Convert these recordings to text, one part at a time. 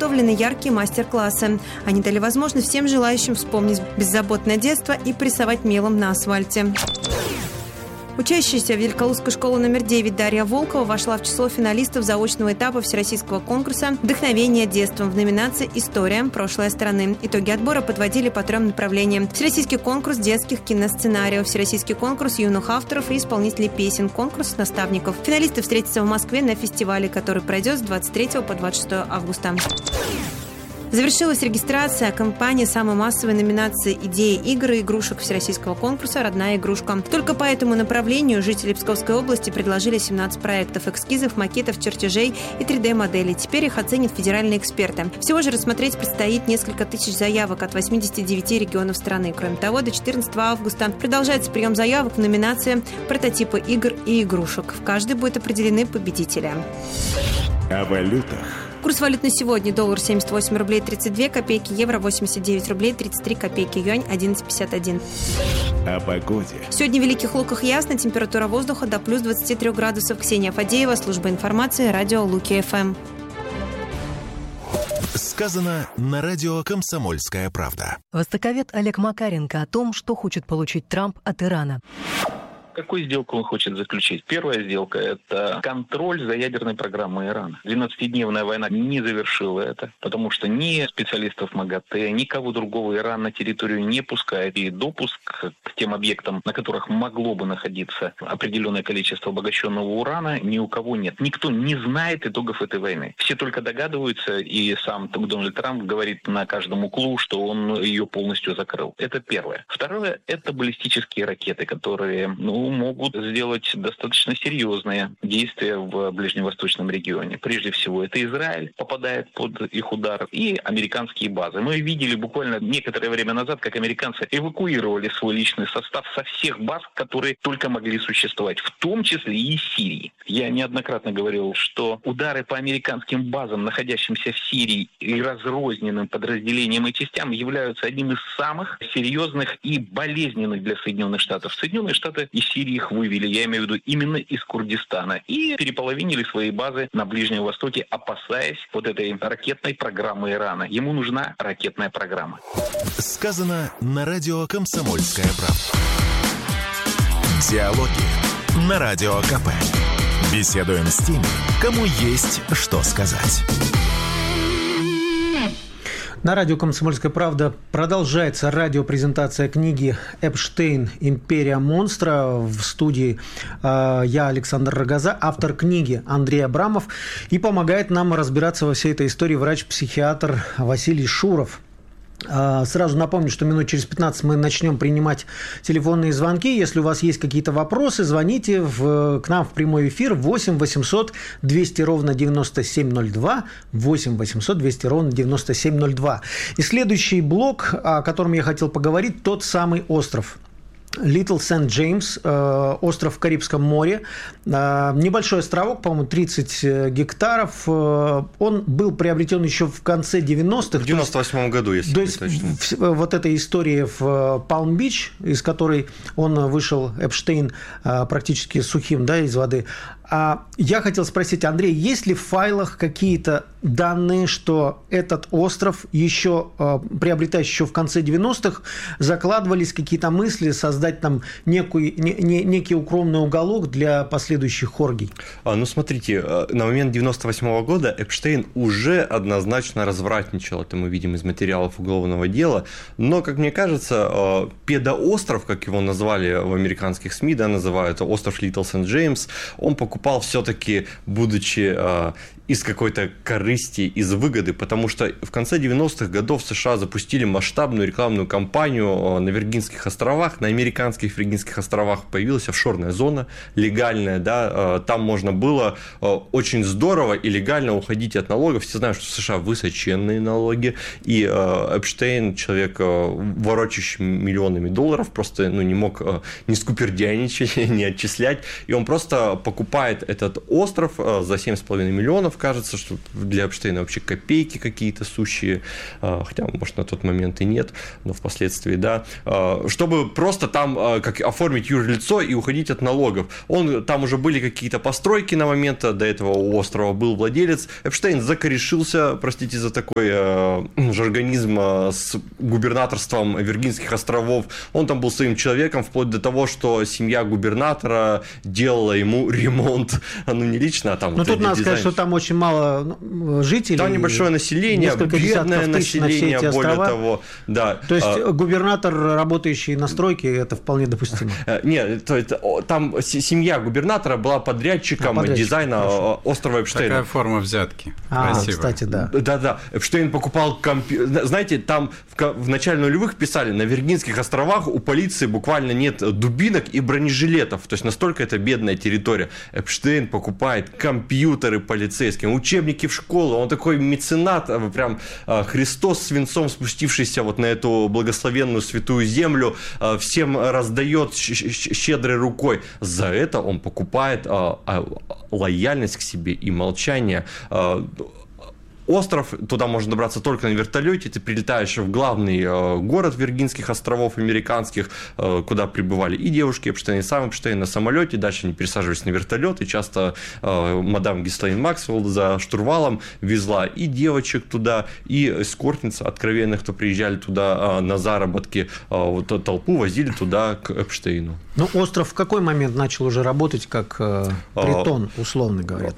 подготовлены яркие мастер-классы. Они дали возможность всем желающим вспомнить беззаботное детство и порисовать мелом на асфальте. Учащаяся в Великолукской школе номер 9 Дарья Волкова вошла в число финалистов заочного этапа Всероссийского конкурса «Вдохновение детством» в номинации «История. Прошлое страны». Итоги отбора подводили по 3 направлениям. Всероссийский конкурс детских киносценариев, Всероссийский конкурс юных авторов и исполнителей песен, конкурс наставников. Финалисты встретятся в Москве на фестивале, который пройдет с 23 по 26 августа. Завершилась регистрация кампании самой массовой номинации «Идеи игр и игрушек» Всероссийского конкурса «Родная игрушка». Только по этому направлению жители Псковской области предложили 17 проектов, эскизов, макетов, чертежей и 3D-моделей. Теперь их оценят федеральные эксперты. Всего же рассмотреть предстоит несколько тысяч заявок от 89 регионов страны. Кроме того, до 14 августа продолжается прием заявок в номинации «Прототипы игр и игрушек». В каждой будут определены победители. О валютах. Курс валют на сегодня: доллар 78 рублей 32 копейки, евро 89 рублей 33 копейки, юань 11,51. О погоде. Сегодня в Великих Луках ясно, температура воздуха до плюс 23 градусов. Ксения Фадеева, служба информации, радио Луки ФМ. Сказано на радио «Комсомольская правда». Востоковед Олег Макаренко о том, что хочет получить Трамп от Ирана. Какую сделку он хочет заключить? Первая сделка – это контроль за ядерной программой Ирана. 12-дневная война не завершила это, потому что ни специалистов МАГАТЭ, никого другого Иран на территорию не пускает. И допуск к тем объектам, на которых могло бы находиться определенное количество обогащенного урана, ни у кого нет. Никто не знает итогов этой войны. Все только догадываются, и сам Дональд Трамп говорит на каждом углу, что он ее полностью закрыл. Это первое. Второе – это баллистические ракеты, которые, могут сделать достаточно серьезные действия в ближневосточном регионе. Прежде всего, это Израиль попадает под их удар и американские базы. Мы видели буквально некоторое время назад, как американцы эвакуировали свой личный состав со всех баз, которые только могли существовать, в том числе и из Сирии. Я неоднократно говорил, что удары по американским базам, находящимся в Сирии и разрозненным подразделениям и частям, являются одним из самых серьезных и болезненных для Соединенных Штатов. Соединенные Штаты из Сирии их вывели, я имею в виду именно из Курдистана, и переполовинили свои базы на Ближнем Востоке, опасаясь вот этой ракетной программы Ирана. Ему нужна ракетная программа. Сказано на радио «Комсомольская правда». Диалоги на Радио КП. Беседуем с теми, кому есть что сказать. На радио «Комсомольская правда» продолжается радиопрезентация книги «Эпштейн. Империя монстра». В студии я, Александр Рогоза, автор книги Андрей Абрамов. И помогает нам разбираться во всей этой истории врач-психиатр Василий Шуров. Сразу напомню, что минут через 15 мы начнем принимать телефонные звонки. Если у вас есть какие-то вопросы, звоните к нам в прямой эфир 8 800 200 ровно 9702, 8 800 200 ровно 9702. И следующий блок, о котором я хотел поговорить, тот самый остров. Литл Сент-Джеймс, остров в Карибском море, небольшой островок, по-моему, 30 гектаров. Он был приобретен еще в конце 90-х. В 98 году, если быть точным. Вот эта история в Палм-Бич, из которой он вышел, Эпштейн, практически сухим, из воды. Я хотел спросить, Андрей, есть ли в файлах какие-то данные, что этот остров, еще приобретающий еще в конце 90-х, закладывались какие-то мысли создать там некий укромный уголок для последующих оргий? Смотрите, на момент 98 года Эпштейн уже однозначно развратничал, это мы видим из материалов уголовного дела, но, как мне кажется, педоостров, как его назвали в американских СМИ, называют остров Литл Сент-Джеймс, он покупал все-таки, будучи из какой-то корысти, из выгоды, потому что в конце 90-х годов США запустили масштабную рекламную кампанию на Виргинских островах. На американских Виргинских островах появилась офшорная зона, легальная, там можно было очень здорово и легально уходить от налогов. Все знают, что в США высоченные налоги, и Эпштейн, человек, ворочающий миллионами долларов, просто не мог ни скупердяйничать, ни отчислять, и он просто, покупая покупает этот остров за 7,5 миллионов, кажется, что для Эпштейна вообще копейки какие-то сущие, хотя, может, на тот момент и нет, но впоследствии, да, чтобы просто там как оформить юрлицо и уходить от налогов. Там уже были какие-то постройки на момент, до этого у острова был владелец. Эпштейн закорешился, простите за такой жаргонизм, с губернаторством Виргинских островов. Он там был своим человеком, вплоть до того, что семья губернатора делала ему ремонт, не лично, а там... Но тут надо сказать, что там очень мало жителей. Там небольшое население, бедное население, более того. Да. То есть губернатор, работающий на стройке, это вполне допустимо? Нет, там семья губернатора была подрядчиком дизайна острова Эпштейна. Такая форма взятки. Кстати, да. Да. Эпштейн покупал знаете, там в начале нулевых писали, на Виргинских островах у полиции буквально нет дубинок и бронежилетов. То есть настолько это бедная территория. Эпштейн покупает компьютеры полицейским, учебники в школу. Он такой меценат, прям Христос свинцом спустившийся вот на эту благословенную святую землю, всем раздает щедрой рукой. За это он покупает лояльность к себе и молчание. Остров, туда можно добраться только на вертолете, ты прилетаешь в главный город Виргинских островов американских, куда прибывали и девушки Эпштейна, и сам Эпштейн на самолете, дальше они пересаживались на вертолет, и часто мадам Гислейн Максвелл за штурвалом везла и девочек туда, и эскортниц откровенных, кто приезжали туда на заработки, толпу возили туда к Эпштейну. Ну, остров в какой момент начал уже работать как притон, условно говоря?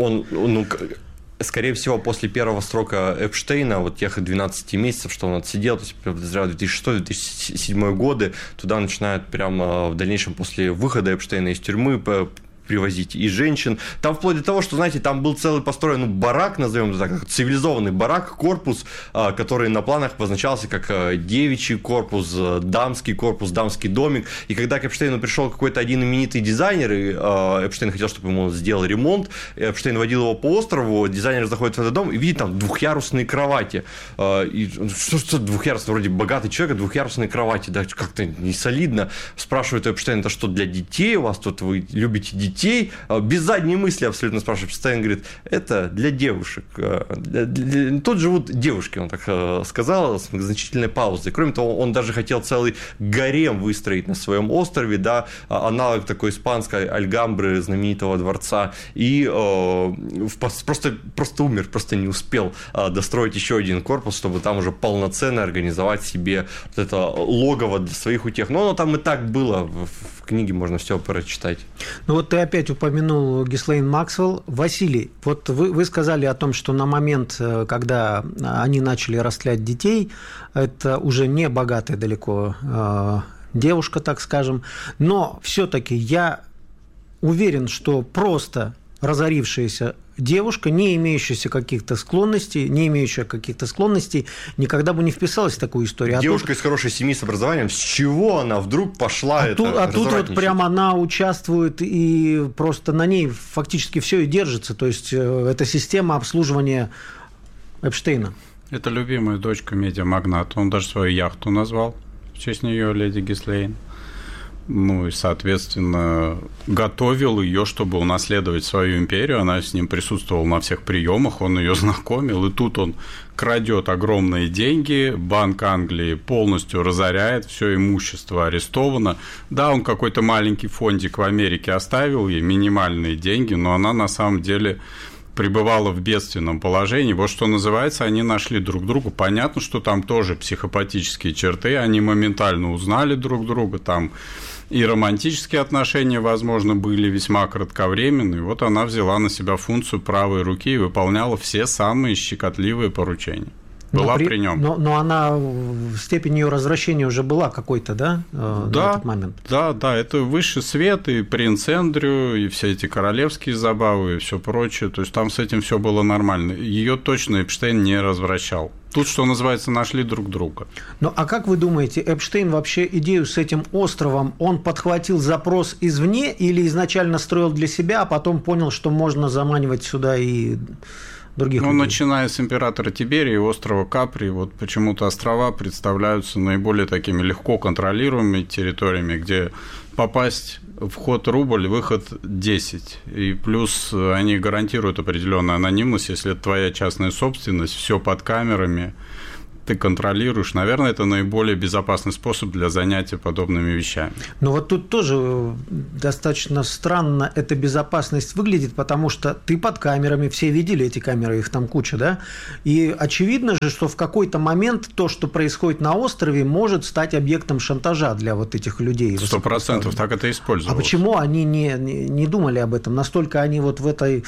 Скорее всего, после первого срока Эпштейна, вот тех 12 месяцев, что он отсидел, то есть, подозреваю, 2006-2007 годы, туда начинают прямо в дальнейшем после выхода Эпштейна из тюрьмы привозить и женщин. Там вплоть до того, что, знаете, там был целый построен барак, назовем это так, цивилизованный барак, корпус, который на планах обозначался как девичий корпус, дамский домик. И когда к Эпштейну пришел какой-то один именитый дизайнер, и Эпштейн хотел, чтобы ему сделал ремонт, Эпштейн водил его по острову, дизайнер заходит в этот дом и видит там двухъярусные кровати. И что двухъярусные? Вроде богатый человек, а двухъярусные кровати, да, как-то не солидно. Спрашивает Эпштейн, это что, для детей у вас тут, вы любите детей? Без задней мысли абсолютно спрашивает. Эпштейн говорит, это для девушек. Тут живут девушки, он так сказал, с многозначительной паузой. Кроме того, он даже хотел целый гарем выстроить на своем острове, да, аналог такой испанской Альгамбры, знаменитого дворца. И просто умер, просто не успел достроить еще один корпус, чтобы там уже полноценно организовать себе вот это логово для своих утех. Но оно там и так было, в книге можно все прочитать. Ну вот ты опять упомянул Гислейн Максвелл. Василий, вот вы сказали о том, что на момент, когда они начали растлять детей, это уже не богатая далеко девушка, так скажем, но все-таки я уверен, что просто разорившаяся девушка, не имеющая каких-то склонностей, никогда бы не вписалась в такую историю. Девушка из хорошей семьи с образованием, с чего она вдруг пошла тут вот прямо она участвует, и просто на ней фактически все и держится. То есть это система обслуживания Эпштейна. Это любимая дочка медиамагната. Он даже свою яхту назвал в честь нее, леди Гислейн. Ну и, соответственно, готовил ее, чтобы унаследовать свою империю. Она с ним присутствовала на всех приемах, он ее знакомил. И тут он крадет огромные деньги, Банк Англии полностью разоряет, все имущество арестовано. Да, он какой-то маленький фондик в Америке оставил ей, минимальные деньги, но она на самом деле пребывала в бедственном положении. Вот что называется, они нашли друг друга. Понятно, что там тоже психопатические черты, они моментально узнали друг друга, там и романтические отношения, возможно, были весьма кратковременные. Вот она взяла на себя функцию правой руки и выполняла все самые щекотливые поручения. Была при нем. Но она, степень ее развращения уже была какой-то, да, на этот момент? Да, это высший свет, и принц Эндрю, и все эти королевские забавы, и все прочее. То есть там с этим все было нормально. Ее точно Эпштейн не развращал. Тут, что называется, нашли друг друга. Ну, а как вы думаете, Эпштейн вообще идею с этим островом, он подхватил запрос извне или изначально строил для себя, а потом понял, что можно заманивать сюда и других людей. Начиная с императора Тиберия и острова Капри, вот почему-то острова представляются наиболее такими легко контролируемыми территориями, где попасть вход рубль, выход 10. И плюс они гарантируют определенную анонимность, если это твоя частная собственность, все под камерами, ты контролируешь. Наверное, это наиболее безопасный способ для занятия подобными вещами. Но вот тут тоже достаточно странно эта безопасность выглядит, потому что ты под камерами, все видели эти камеры, их там куча, да? И очевидно же, что в какой-то момент то, что происходит на острове, может стать объектом шантажа для вот этих людей. 100% так это использовалось. А почему они не думали об этом? Настолько они вот в этой,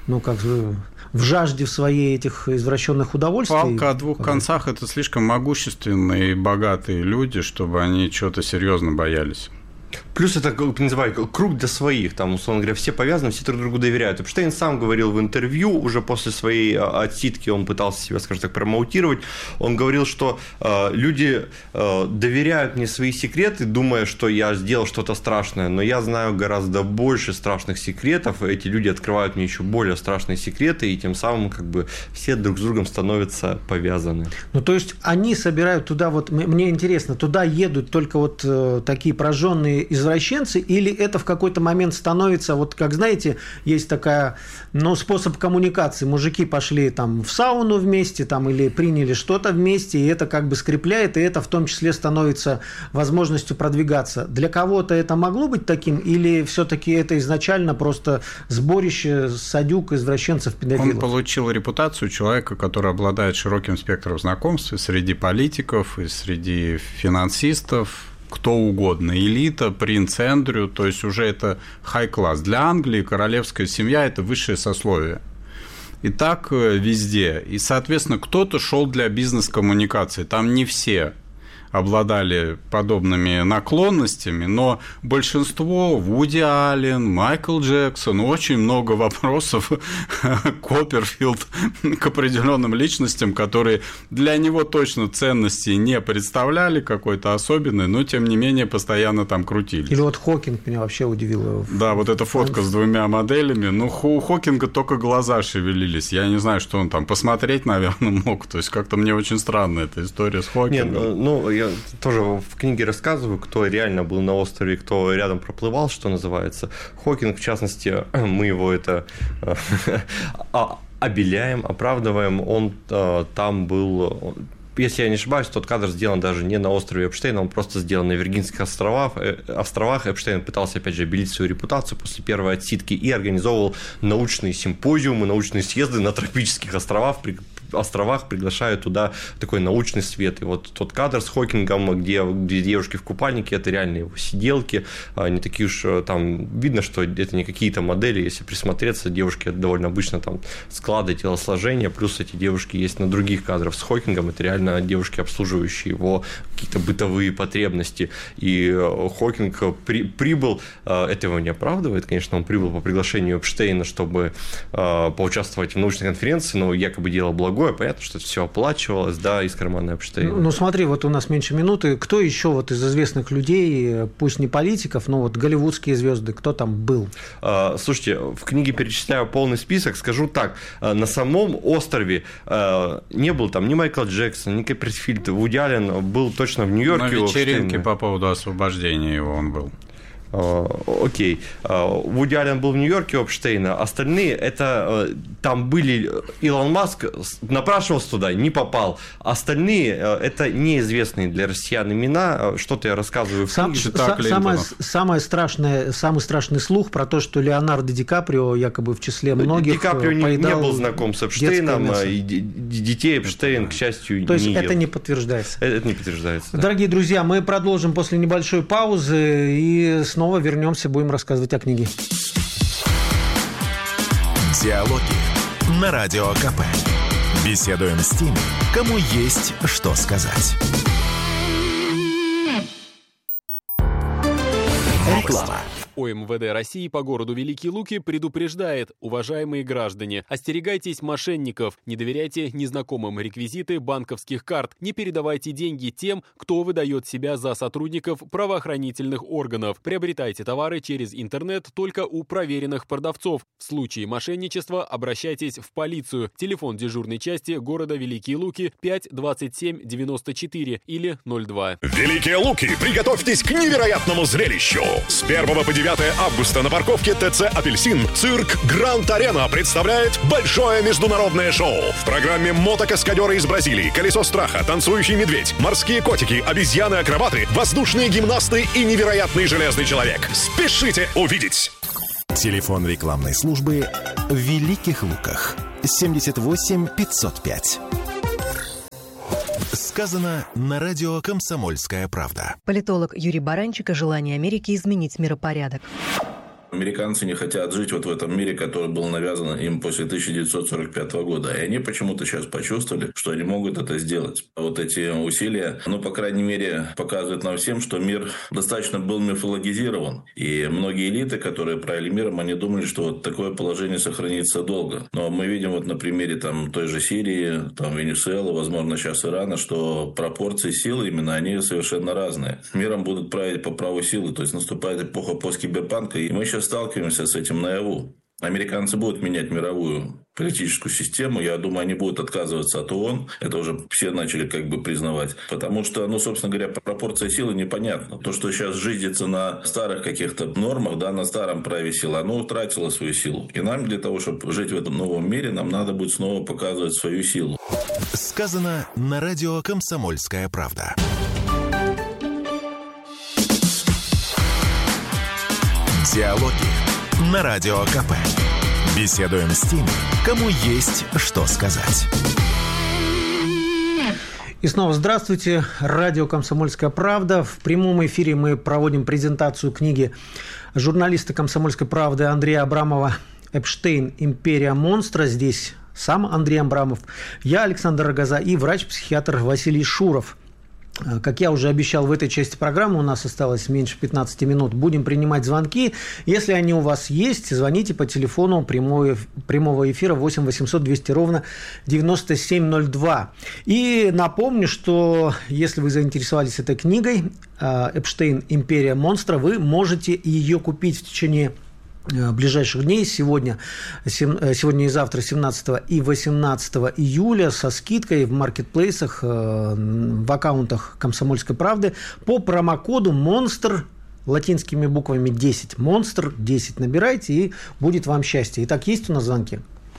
в жажде в своей этих извращенных удовольствий. Палка о двух концах – это слишком могущественные и богатые люди, чтобы они чего-то серьезно боялись. Плюс это, называют, круг для своих, там, условно говоря, все повязаны, все друг другу доверяют. Эпштейн сам говорил в интервью, уже после своей отсидки он пытался себя, скажем так, промоутировать, он говорил, что люди доверяют мне свои секреты, думая, что я сделал что-то страшное, но я знаю гораздо больше страшных секретов, эти люди открывают мне еще более страшные секреты, и тем самым как бы все друг с другом становятся повязаны. То есть они собирают туда, вот мне интересно, туда едут только вот такие прожженные извращенцы, или это в какой-то момент становится, вот как знаете, есть такая, способ коммуникации, мужики пошли там в сауну вместе, там, или приняли что-то вместе, и это как бы скрепляет, и это в том числе становится возможностью продвигаться. Для кого-то это могло быть таким, или все-таки это изначально просто сборище садюк, извращенцев, педофилов? Он получил репутацию человека, который обладает широким спектром знакомств и среди политиков, и среди финансистов, кто угодно, элита, принц Эндрю, то есть уже это хай-класс. Для Англии королевская семья – это высшее сословие. И так везде. И, соответственно, кто-то шел для бизнес-коммуникации. Там не все обладали подобными наклонностями, но большинство, Вуди Аллен, Майкл Джексон, очень много вопросов Копперфилд к определенным личностям, которые для него точно ценности не представляли какой-то особенной, но тем не менее постоянно там крутились. Или вот Хокинг меня вообще удивил. Да, вот эта фотка с двумя моделями, у Хокинга только глаза шевелились, я не знаю, что он там посмотреть, наверное, мог, то есть как-то мне очень странна эта история с Хокингом. Я тоже в книге рассказываю, кто реально был на острове, кто рядом проплывал, что называется. Хокинг, в частности, мы его это обеляем, оправдываем. Он там был... Если я не ошибаюсь, тот кадр сделан даже не на острове Эпштейна, он просто сделан на Виргинских островах. Эпштейн пытался, опять же, обелить свою репутацию после первой отсидки и организовывал научные симпозиумы, научные съезды на тропических островах, приглашают туда такой научный свет. И вот тот кадр с Хокингом, где девушки в купальнике, это реально его сиделки, не такие уж там, видно, что это не какие-то модели, если присмотреться, девушки довольно обычно там склады, телосложения, плюс эти девушки есть на других кадрах с Хокингом, это реально девушки, обслуживающие его какие-то бытовые потребности. И Хокинг прибыл, это его не оправдывает, конечно, он прибыл по приглашению Эпштейна, чтобы поучаствовать в научной конференции, но якобы дело благое, понятно, что это все оплачивалось, да, из кармана Эпштейна. Смотри, вот у нас меньше минуты. Кто еще вот из известных людей, пусть не политиков, но вот голливудские звезды, кто там был? Слушайте, в книге перечисляю полный список. Скажу так, на самом острове не был там ни Майкл Джексон, ни Копперфильд, Вуди Аллен был точно в Нью-Йорке. На вечеринке по поводу освобождения его он был. Окей. Вуди Аллен был в Нью-Йорке у Эпштейна, остальные это там были, Илон Маск напрашивался туда, не попал. Остальные это неизвестные для россиян имена, что-то я рассказываю в книге. Самый страшный слух про то, что Леонардо Ди Каприо якобы в числе многих Ди Каприо не был знаком с Эпштейном, и детей Эпштейн, к счастью, не ел. То есть это не подтверждается? Это не подтверждается, да. Дорогие друзья, мы продолжим после небольшой паузы и снова вернемся, будем рассказывать о книге. Диалоги на Радио КП. Беседуем с теми, кому есть что сказать. Реклама. ОМВД России по городу Великие Луки предупреждает: уважаемые граждане, остерегайтесь мошенников, не доверяйте незнакомым реквизиты банковских карт, не передавайте деньги тем, кто выдает себя за сотрудников правоохранительных органов. Приобретайте товары через интернет только у проверенных продавцов. В случае мошенничества обращайтесь в полицию. Телефон дежурной части города Великие Луки 5 27 94 или 02. Великие Луки, приготовьтесь к невероятному зрелищу! С 1 по 9 августа на парковке ТЦ «Апельсин» цирк «Гранд Арена» представляет большое международное шоу. В программе мотокаскадеры из Бразилии, колесо страха, танцующий медведь, морские котики, обезьяны-акробаты, воздушные гимнасты и невероятный железный человек. Спешите увидеть! Телефон рекламной службы в Великих Луках 78 505. Сказано на радио «Комсомольская правда». Политолог Юрий Баранчик о желании Америки изменить миропорядок. Американцы не хотят жить вот в этом мире, который был навязан им после 1945 года. И они почему-то сейчас почувствовали, что они могут это сделать. Вот эти усилия, по крайней мере, показывают нам всем, что мир достаточно был мифологизирован. И многие элиты, которые правили миром, они думали, что вот такое положение сохранится долго. Но мы видим вот на примере той же Сирии, Венесуэлы, возможно, сейчас Ирана, что пропорции силы именно они совершенно разные. Миром будут править по праву силы. То есть наступает эпоха посткиберпанка, и мы сейчас сталкиваемся с этим наяву. Американцы будут менять мировую политическую систему. Я думаю, они будут отказываться от ООН. Это уже все начали признавать. Потому что, собственно говоря, пропорция силы непонятна. То, что сейчас жизнится на старых каких-то нормах, на старом праве силы, оно утратило свою силу. И нам для того, чтобы жить в этом новом мире, нам надо будет снова показывать свою силу. Сказано на радио «Комсомольская правда». Диалоги на Радио КП. Беседуем с теми, кому есть что сказать. И снова здравствуйте. Радио «Комсомольская правда». В прямом эфире мы проводим презентацию книги журналиста «Комсомольской правды» Андрея Абрамова «Эпштейн. Империя монстра». Здесь сам Андрей Абрамов, я, Александр Рогоза, и врач-психиатр Василий Шуров. Как я уже обещал в этой части программы, у нас осталось меньше 15 минут, будем принимать звонки. Если они у вас есть, звоните по телефону прямого эфира 8 800 200 ровно 9702. И напомню, что если вы заинтересовались этой книгой «Эпштейн. Империя монстра», вы можете ее купить в течение ближайших дней, сегодня и завтра, 17 и 18 июля, со скидкой в маркетплейсах, в аккаунтах «Комсомольской правды» по промокоду «Монстр», латинскими буквами 10. «Монстр» 10 набирайте, и будет вам счастье. Итак, есть у нас звонки?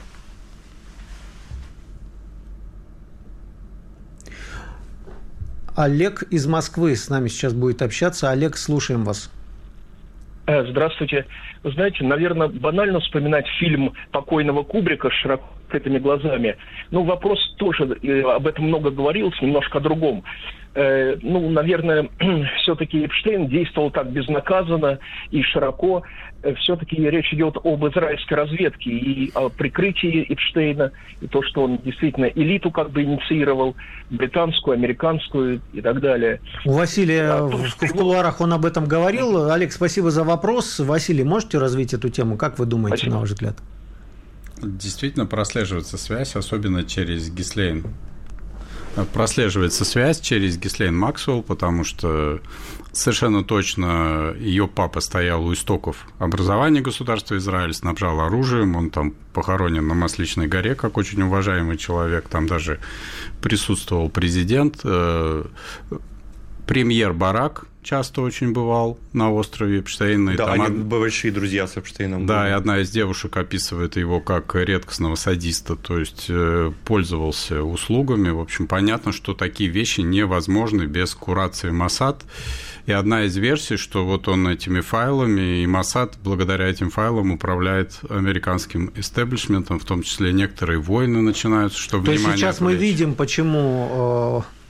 Олег из Москвы с нами сейчас будет общаться. Олег, слушаем вас. Здравствуйте. Вы знаете, наверное, банально вспоминать фильм покойного Кубрика с широко открытыми глазами. Вопрос тоже, об этом много говорилось, немножко о другом. Наверное, все-таки Эпштейн действовал так безнаказанно и широко. Все-таки речь идет об израильской разведке и о прикрытии Эпштейна, и то, что он действительно элиту инициировал, британскую, американскую и так далее. У Василия в кулуарах он об этом говорил. Олег, спасибо за вопрос. Василий, можете развить эту тему? Как вы думаете, спасибо. На ваш взгляд? Действительно прослеживается связь, особенно через Гислейн. Прослеживается связь через Гислейн Максвелл, потому что совершенно точно ее папа стоял у истоков образования государства Израиль, снабжал оружием, он там похоронен на Масличной горе, как очень уважаемый человек, там даже присутствовал президент, премьер Барак часто очень бывал на острове Эпштейна. Да, они большие друзья с Эпштейном. Да, и одна из девушек описывает его как редкостного садиста, то есть пользовался услугами. В общем, понятно, что такие вещи невозможны без курации Моссад. И одна из версий, что вот он этими файлами, и Моссад благодаря этим файлам управляет американским истеблишментом, в том числе некоторые войны начинаются, что внимание... То есть сейчас мы видим, почему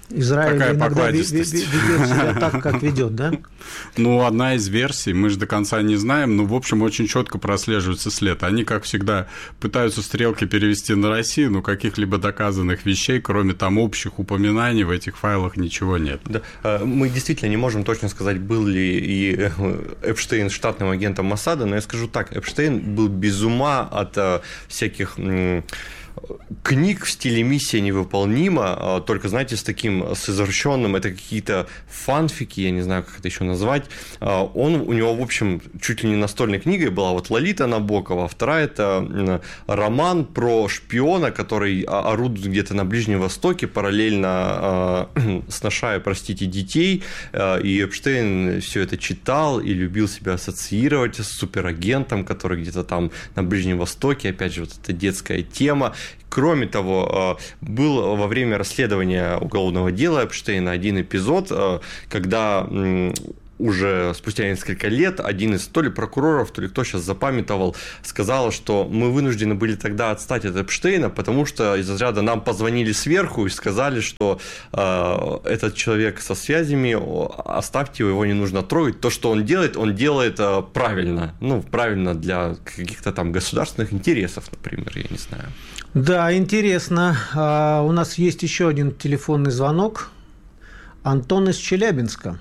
Израиль иногда ведет себя так, как ведет, да? Ну, одна из версий, мы же до конца не знаем, но, в общем, очень четко прослеживается след. Они, как всегда, пытаются стрелки перевести на Россию, но каких-либо доказанных вещей, кроме там общих упоминаний, в этих файлах ничего нет. Да. Мы действительно не можем точно сказать, был ли и Эпштейн штатным агентом Моссада, но я скажу так, Эпштейн был без ума от всяких книг в стиле «Миссия невыполнима», только, знаете, с извращенным, это какие-то фанфики, я не знаю, как это еще назвать. У него, в общем, чуть ли не настольной книгой была вот «Лолита» Набокова, вторая – это роман про шпиона, который орудует где-то на Ближнем Востоке, параллельно сношая, детей, и Эпштейн все это читал и любил себя ассоциировать с суперагентом, который где-то там на Ближнем Востоке, опять же, вот эта детская тема. Кроме того, был во время расследования уголовного дела Эпштейна один эпизод, когда уже спустя несколько лет один из то ли прокуроров, то ли кто сейчас запамятовал, сказал, что мы вынуждены были тогда отстать от Эпштейна, потому что из разряда нам позвонили сверху и сказали, что этот человек со связями, оставьте его, не нужно трогать. То, что он делает правильно. Ну, правильно для каких-то там государственных интересов, например, я не знаю. Да, интересно. У нас есть еще один телефонный звонок. Антон из Челябинска.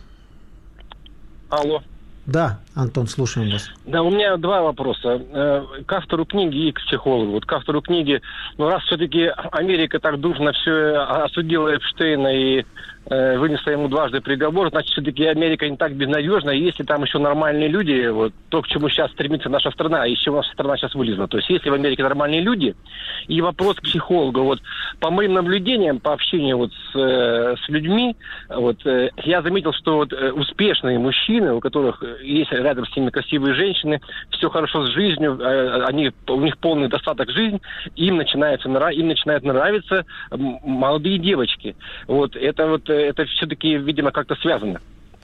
Алло. Да, Антон, слушаем вас. Да, у меня два вопроса. К автору книги и к психологу. Вот к автору книги, раз все-таки Америка так дружно все осудила Эпштейна и вынесла ему дважды приговор, значит, все-таки Америка не так безнадежна, и если там еще нормальные люди, вот то, к чему сейчас стремится наша страна, и из чего наша страна сейчас вылезла. То есть, если в Америке нормальные люди, и вопрос к психологу, вот по моим наблюдениям, по общению вот с людьми, вот я заметил, что вот успешные мужчины, у которых есть рядом с ними красивые женщины, все хорошо с жизнью, у них полный достаток жизни, им начинает нравиться молодые девочки. Это все-таки, видимо, как-то связано.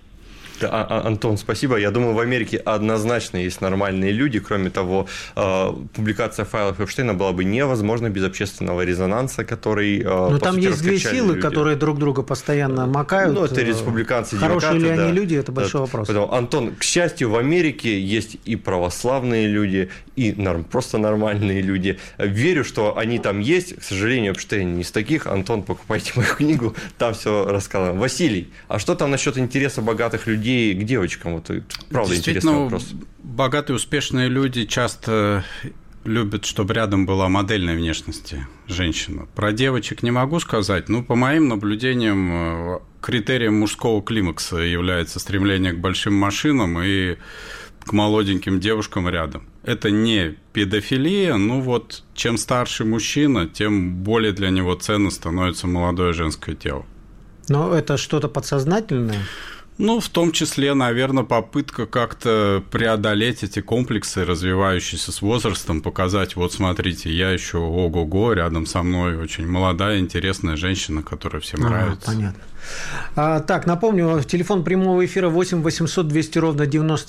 Да, Антон, спасибо. Я думаю, в Америке однозначно есть нормальные люди. Кроме того, публикация файлов Эпштейна была бы невозможна без общественного резонанса, который... Но там есть две силы, люди, которые друг друга постоянно макают. Ну, это республиканцы, хорошие демократы. Хорошие ли они люди, это большой вопрос. Поэтому, Антон, к счастью, в Америке есть и православные люди, и просто нормальные люди. Верю, что они там есть. К сожалению, Эпштейн не из таких. Антон, покупайте мою книгу, там все рассказано. Василий, а что там насчет интереса богатых людей к девочкам? Вот, правда, интересный вопрос. Богатые, успешные люди часто любят, чтобы рядом была модельной внешности женщина. Про девочек не могу сказать, но по моим наблюдениям критерием мужского климакса является стремление к большим машинам и к молоденьким девушкам рядом. Это не педофилия, но вот чем старше мужчина, тем более для него ценно становится молодое женское тело. Но это что-то подсознательное? Ну, в том числе, наверное, попытка как-то преодолеть эти комплексы, развивающиеся с возрастом, показать, вот смотрите, я еще ого-го, рядом со мной очень молодая, интересная женщина, которая всем нравится. Понятно. Так, напомню, телефон прямого эфира 8 800 200 ровно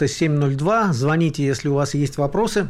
9702. Звоните, если у вас есть вопросы.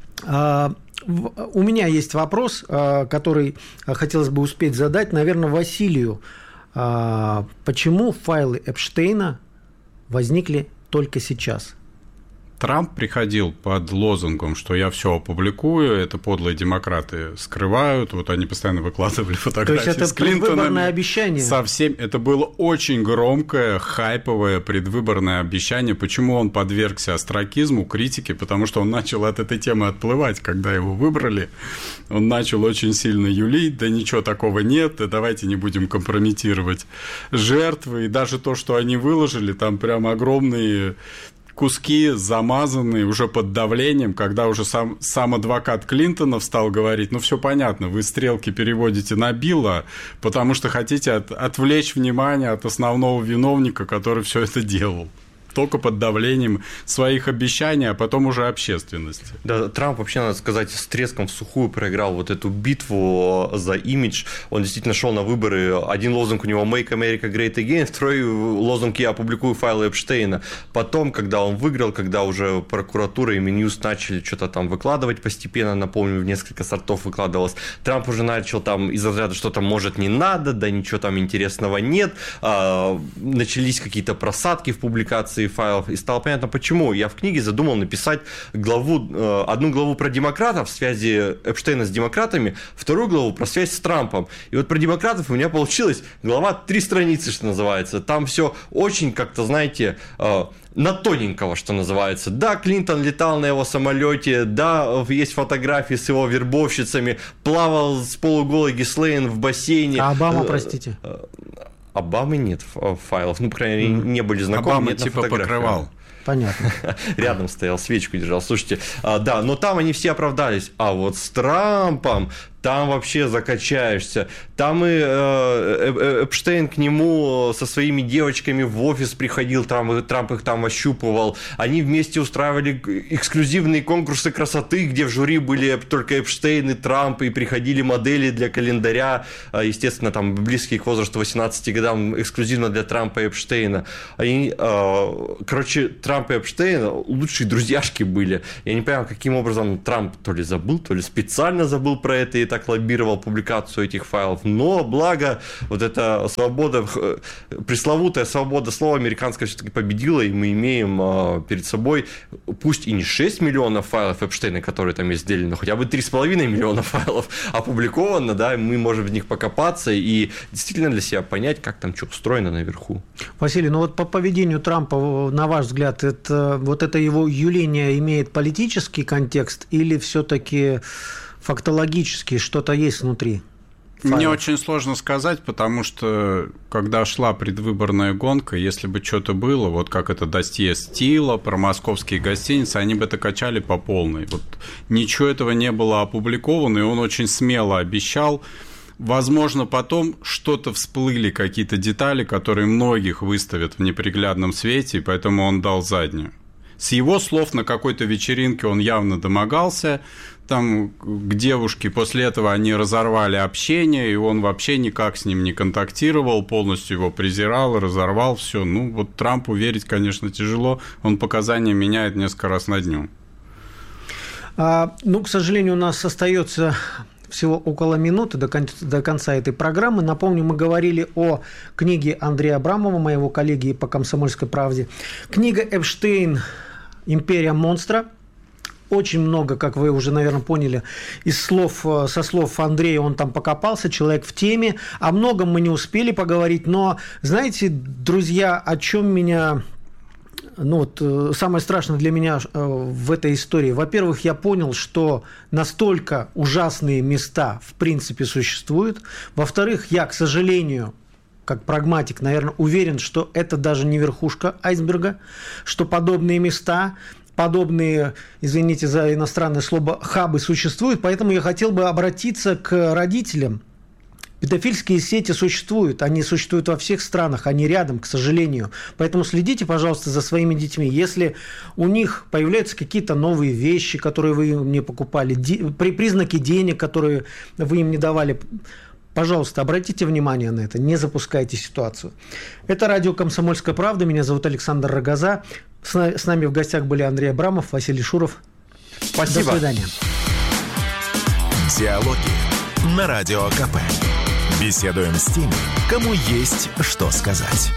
У меня есть вопрос, который хотелось бы успеть задать, наверное, Василию. Почему файлы Эпштейна возникли только сейчас? Трамп приходил под лозунгом, что я все опубликую, это подлые демократы скрывают, вот они постоянно выкладывали фотографии с Клинтоном. То есть это предвыборное обещание? Совсем, это было очень громкое, хайповое предвыборное обещание. Почему он подвергся остракизму, критике? Потому что он начал от этой темы отплывать, когда его выбрали. Он начал очень сильно юлить, да ничего такого нет, да давайте не будем компрометировать жертвы. И даже то, что они выложили, там прям огромные куски замазанные уже под давлением, когда уже сам адвокат Клинтона стал говорить, ну, все понятно, вы стрелки переводите на Билла, потому что хотите отвлечь внимание от основного виновника, который все это делал. только под давлением своих обещаний, а потом уже общественности. Да, Трамп вообще, надо сказать, с треском в сухую проиграл вот эту битву за имидж. Он действительно шел на выборы. Один лозунг у него «Make America Great Again», второй лозунг «Я опубликую файлы Эпштейна». Потом, когда он выиграл, когда уже прокуратура и Минюст начали что-то там выкладывать постепенно, напомню, в несколько сортов выкладывалось, Трамп уже начал там из разряда «что-то может не надо», да ничего там интересного нет. Начались какие-то просадки в публикации файлов, и стало понятно, почему. Я в книге задумал написать одну главу про демократов, связи Эпштейна с демократами, вторую главу про связь с Трампом. И вот про демократов у меня получилась глава 3 страницы, что называется. Там все очень как-то, знаете, на тоненького, что называется. Да, Клинтон летал на его самолете, да, есть фотографии с его вербовщицами, плавал с полуголой Гислейн в бассейне. А Обама, простите? Обамы нет файлов, ну, по крайней мере, не были знакомы. Обама типа покрывал. Понятно. Рядом стоял, свечку держал. Слушайте, да, но там они все оправдались. А вот с Трампом там вообще закачаешься. Там и Эпштейн к нему со своими девочками в офис приходил, Трамп их там ощупывал. Они вместе устраивали эксклюзивные конкурсы красоты, где в жюри были только Эпштейн и Трамп, и приходили модели для календаря, естественно, там близкие к возрасту 18 годам, эксклюзивно для Трампа и Эпштейна. Они, короче, Трамп и Эпштейн лучшие друзьяшки были. Я не понимаю, каким образом Трамп то ли забыл, то ли специально забыл про это и так лоббировал публикацию этих файлов. Но благо вот эта свобода, пресловутая свобода слова американская все-таки победила, и мы имеем перед собой пусть и не 6 миллионов файлов Эпштейна, которые там есть сделаны, но хотя бы 3,5 миллиона файлов опубликовано, да, мы можем в них покопаться и действительно для себя понять, как там что устроено наверху. Василий, ну вот по поведению Трампа, на ваш взгляд, вот это его юление имеет политический контекст или все-таки фактологически что-то есть внутри? Мне очень сложно сказать, потому что когда шла предвыборная гонка, если бы что-то было, вот как это досье Стила про московские гостиницы, они бы это качали по полной. Вот ничего этого не было опубликовано, и он очень смело обещал. Возможно, потом что-то всплыли, какие-то детали, которые многих выставят в неприглядном свете, и поэтому он дал заднюю. С его слов, на какой-то вечеринке он явно домогался там к девушке, после этого они разорвали общение, и он вообще никак с ним не контактировал, полностью его презирал, разорвал все. Ну, вот Трампу верить, конечно, тяжело, он показания меняет несколько раз на дню. Ну, к сожалению, у нас остается всего около минуты до конца этой программы. Напомню, мы говорили о книге Андрея Абрамова, моего коллеги по «Комсомольской правде». Книга «Эпштейн. Империя монстра». Очень много, как вы уже, наверное, поняли, со слов Андрея, он там покопался, человек в теме. О многом мы не успели поговорить, но, знаете, друзья, о чем меня... Ну, вот, самое страшное для меня в этой истории. Во-первых, я понял, что настолько ужасные места в принципе существуют. Во-вторых, я, к сожалению, как прагматик, наверное, уверен, что это даже не верхушка айсберга, что подобные места, подобные, извините за иностранное слово, хабы существуют. Поэтому я хотел бы обратиться к родителям. Педофильские сети существуют, они существуют во всех странах, они рядом, к сожалению. Поэтому следите, пожалуйста, за своими детьми. Если у них появляются какие-то новые вещи, которые вы им не покупали, признаки денег, которые вы им не давали, пожалуйста, обратите внимание на это, не запускайте ситуацию. Это радио «Комсомольская правда», меня зовут Александр Рогоза. С нами в гостях были Андрей Абрамов, Василий Шуров. Спасибо. До свидания. Диалоги на Радио КП. Беседуем с теми, кому есть что сказать.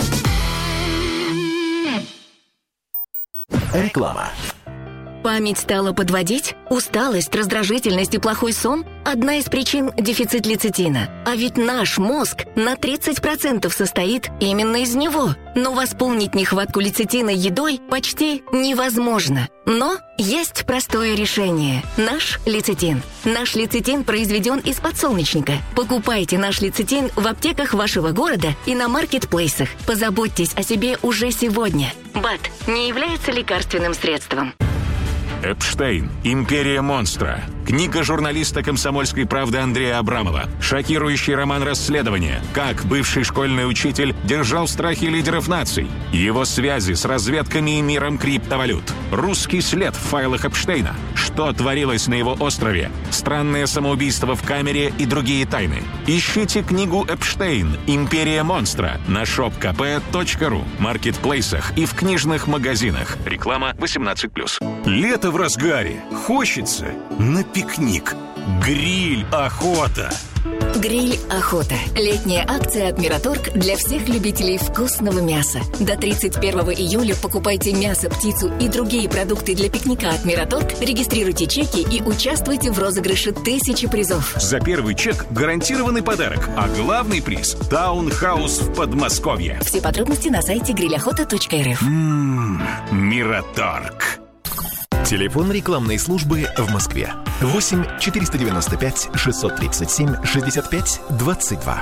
Реклама. Память стала подводить? Усталость, раздражительность и плохой сон? Одна из причин – дефицит лецитина. А ведь наш мозг на 30% состоит именно из него. Но восполнить нехватку лецитина едой почти невозможно. Но есть простое решение – наш лецитин. Наш лецитин произведен из подсолнечника. Покупайте наш лецитин в аптеках вашего города и на маркетплейсах. Позаботьтесь о себе уже сегодня. БАД не является лекарственным средством. Эпштейн. Империя монстра. Книга журналиста «Комсомольской правды» Андрея Абрамова. Шокирующий роман расследования. Как бывший школьный учитель держал в страхе лидеров наций. Его связи с разведками и миром криптовалют. Русский след в файлах Эпштейна. Что творилось на его острове. Странное самоубийство в камере и другие тайны. Ищите книгу «Эпштейн. Империя монстра» на shopkp.ru, маркетплейсах и в книжных магазинах. Реклама 18+. Лето в разгаре. Хочется на пикник. Гриль охота. Гриль охота. Летняя акция от Мираторг для всех любителей вкусного мяса. До 31 июля покупайте мясо, птицу и другие продукты для пикника от Мираторг, регистрируйте чеки и участвуйте в розыгрыше 1000 призов. За первый чек гарантированный подарок, а главный приз – таунхаус в Подмосковье. Все подробности на сайте grillохота.рф. Мираторг. Телефон рекламной службы в Москве. 8 495 637 65 22.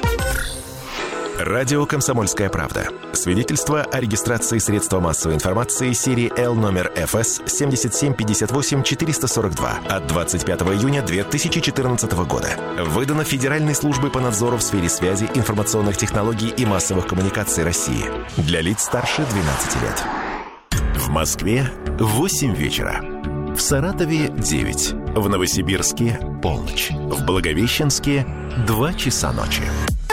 Радио «Комсомольская правда». Свидетельство о регистрации средства массовой информации серии L номер ФС 7758-442 от 25 июня 2014 года. Выдано Федеральной службой по надзору в сфере связи, информационных технологий и массовых коммуникаций России. Для лиц старше 12 лет. В Москве 8 вечера. В Саратове 9. В Новосибирске полночь. В Благовещенске 2 часа ночи.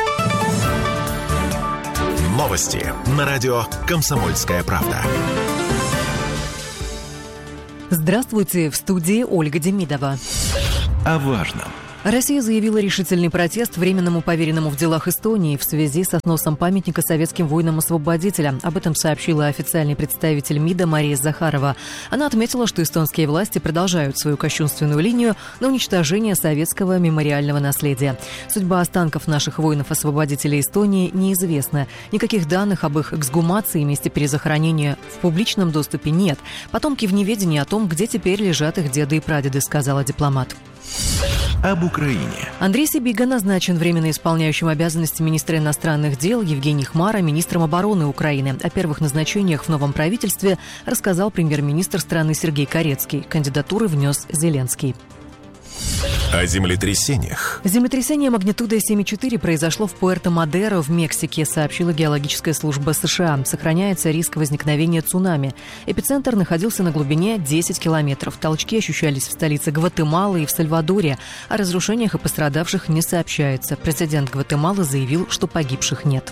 Новости на радио «Комсомольская правда». Здравствуйте, в студии Ольга Демидова. О важном. Россия заявила решительный протест Временному поверенному в делах Эстонии в связи со сносом памятника советским воинам-освободителям. Об этом сообщила официальный представитель МИДа Мария Захарова. Она отметила, что эстонские власти продолжают свою кощунственную линию на уничтожение советского мемориального наследия. Судьба останков наших воинов-освободителей Эстонии неизвестна. Никаких данных об их эксгумации и месте перезахоронения в публичном доступе нет. Потомки в неведении о том, где теперь лежат их деды и прадеды, сказала дипломат. Об Украине. Андрей Сибига назначен временно исполняющим обязанности министра иностранных дел, Евгений Хмара – министром обороны Украины. О первых назначениях в новом правительстве рассказал премьер-министр страны Сергей Карецкий. Кандидатуры внес Зеленский. О землетрясениях. Землетрясение магнитудой 7,4 произошло в Пуэрто-Мадеро в Мексике, сообщила геологическая служба США. Сохраняется риск возникновения цунами. Эпицентр находился на глубине 10 километров. Толчки ощущались в столице Гватемалы и в Сальвадоре. О разрушениях и пострадавших не сообщается. Президент Гватемалы заявил, что погибших нет.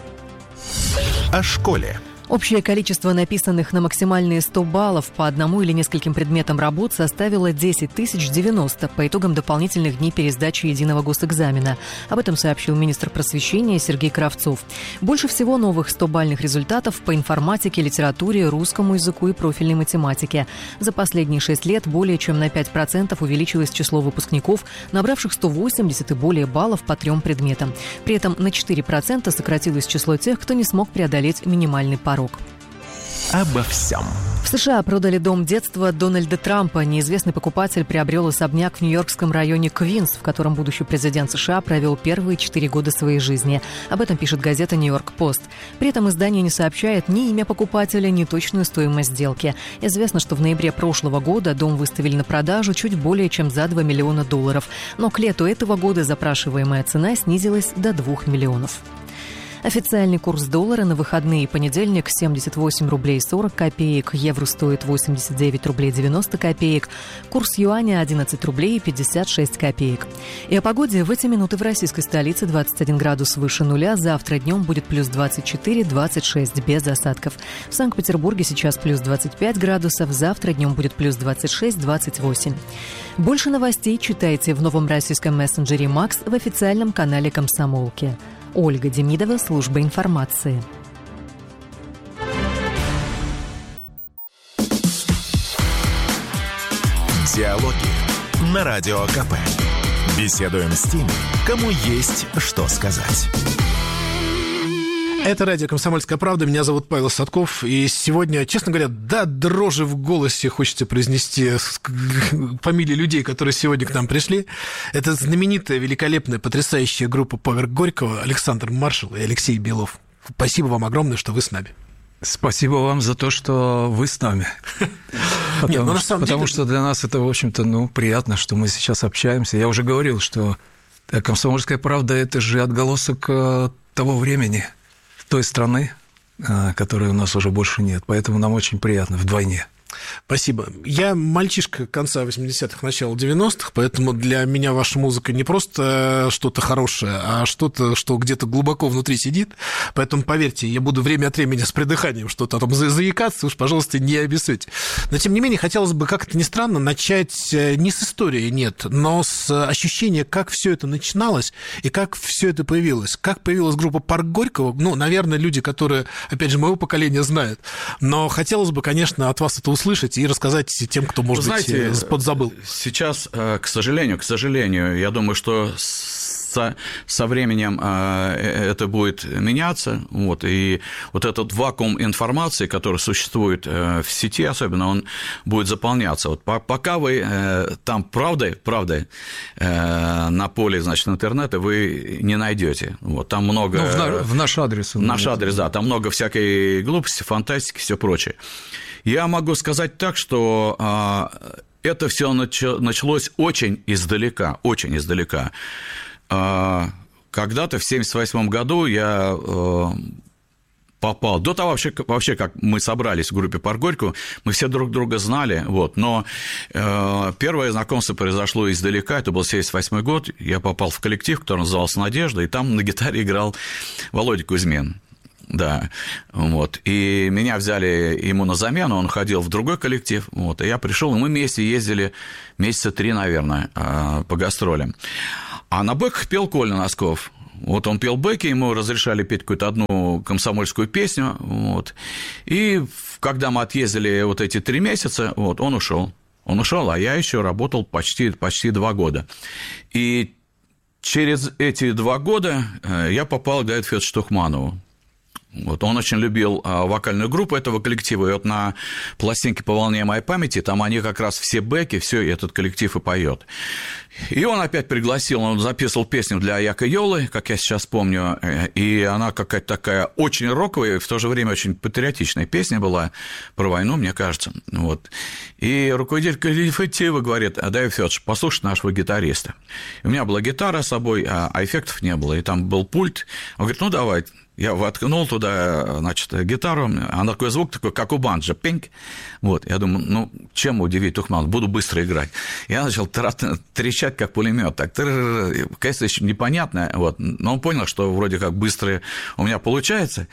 О школе. Общее количество написанных на максимальные 100 баллов по одному или нескольким предметам работ составило 10 090 по итогам дополнительных дней пересдачи единого госэкзамена. Об этом сообщил министр просвещения Сергей Кравцов. Больше всего новых 100-бальных результатов по информатике, литературе, русскому языку и профильной математике. За последние 6 лет более чем на 5% увеличилось число выпускников, набравших 180 и более баллов по 3 предметам. При этом на 4% сократилось число тех, кто не смог преодолеть минимальный порог. Обо всем. В США продали дом детства Дональда Трампа. Неизвестный покупатель приобрел особняк в нью-йоркском районе Квинс, в котором будущий президент США провел первые 4 года своей жизни. Об этом пишет газета «Нью-Йорк Пост». При этом издание не сообщает ни имя покупателя, ни точную стоимость сделки. Известно, что в ноябре прошлого года дом выставили на продажу чуть более чем за $2 миллиона. Но к лету этого года запрашиваемая цена снизилась до $2 миллионов. Официальный курс доллара на выходные и понедельник 78 рублей 40 копеек, евро стоит 89 рублей 90 копеек, курс юаня 11 рублей 56 копеек. И о погоде в эти минуты в российской столице 21 градус выше нуля, завтра днем будет плюс 24-26 без осадков. В Санкт-Петербурге сейчас плюс 25 градусов, завтра днем будет плюс 26-28. Больше новостей читайте в новом российском мессенджере «Макс» в официальном канале «Комсомолки». Ольга Демидова, служба информации. Диалоги на Радио КП. Беседуем с теми, кому есть что сказать. Это радио «Комсомольская правда». Меня зовут Павел Садков. И сегодня, честно говоря, до дрожи в голосе хочется произнести фамилии людей, которые сегодня к нам пришли. Это знаменитая, великолепная, потрясающая группа «Поверх Горького», Александр Маршал и Алексей Белов. Спасибо вам огромное, что вы с нами. Спасибо вам за то, что вы с нами. Потому что для нас это, в общем-то, приятно, что мы сейчас общаемся. Я уже говорил, что «Комсомольская правда» – это же отголосок того времени, той страны, которой у нас уже больше нет. Поэтому нам очень приятно вдвойне. Спасибо. Я мальчишка конца 80-х, начала 90-х, поэтому для меня ваша музыка не просто что-то хорошее, а что-то, что где-то глубоко внутри сидит. Поэтому, поверьте, я буду время от времени с придыханием что-то там заикаться, уж, пожалуйста, не обессудьте. Но, тем не менее, хотелось бы, как это ни странно, начать не с истории, нет, но с ощущения, как все это начиналось и как все это появилось. Как появилась группа «Парк Горького», наверное, люди, которые, опять же, моего поколения знают. Но хотелось бы, конечно, от вас это услышать и рассказать тем, кто, может быть, подзабыл. Сейчас, к сожалению, я думаю, что со временем это будет меняться, и вот этот вакуум информации, который существует в сети особенно, он будет заполняться. Пока вы там правдой на поле, значит, интернета вы не найдете. Там много... в наш адрес. Наш адрес, да, там много всякой глупости, фантастики, все прочее. Я могу сказать так, что это все началось очень издалека. Когда-то в 1978 году я попал... До того вообще, как мы собрались в группе «Парк Горького», мы все друг друга знали, но первое знакомство произошло издалека, это был 1978 год, я попал в коллектив, который назывался «Надежда», и там на гитаре играл Володя Кузьмин. Да, и меня взяли ему на замену, он ходил в другой коллектив, и я пришел, и мы вместе ездили месяца 3, наверное, по гастролям. А на бэках пел Коля Носков. Он пел бэки, ему разрешали петь какую-то одну комсомольскую песню, и когда мы отъездили эти 3 месяца, он ушел, а я еще работал почти 2 года. И через эти 2 года я попал к Давиду Федоровичу Тухманову. Он очень любил вокальную группу этого коллектива, и на пластинке «По волне моей памяти» там они как раз все бэки, все, и этот коллектив и поет. И он опять пригласил, он записывал песню для Яка Йолы, как я сейчас помню, и она какая-то такая очень роковая, в то же время очень патриотичная песня была про войну, мне кажется. И руководитель коллектива говорит: Давид Федорович, послушай нашего гитариста. И у меня была гитара с собой, а эффектов не было, и там был пульт. Он говорит: давай. Я воткнул туда, значит, гитару, а такой звук такой, как у банджо, пинг. Я думаю, чем удивить Тухманова, буду быстро играть. Я начал трещать, как пулемет, так, конечно, еще непонятно, но он понял, что вроде как быстро у меня получается,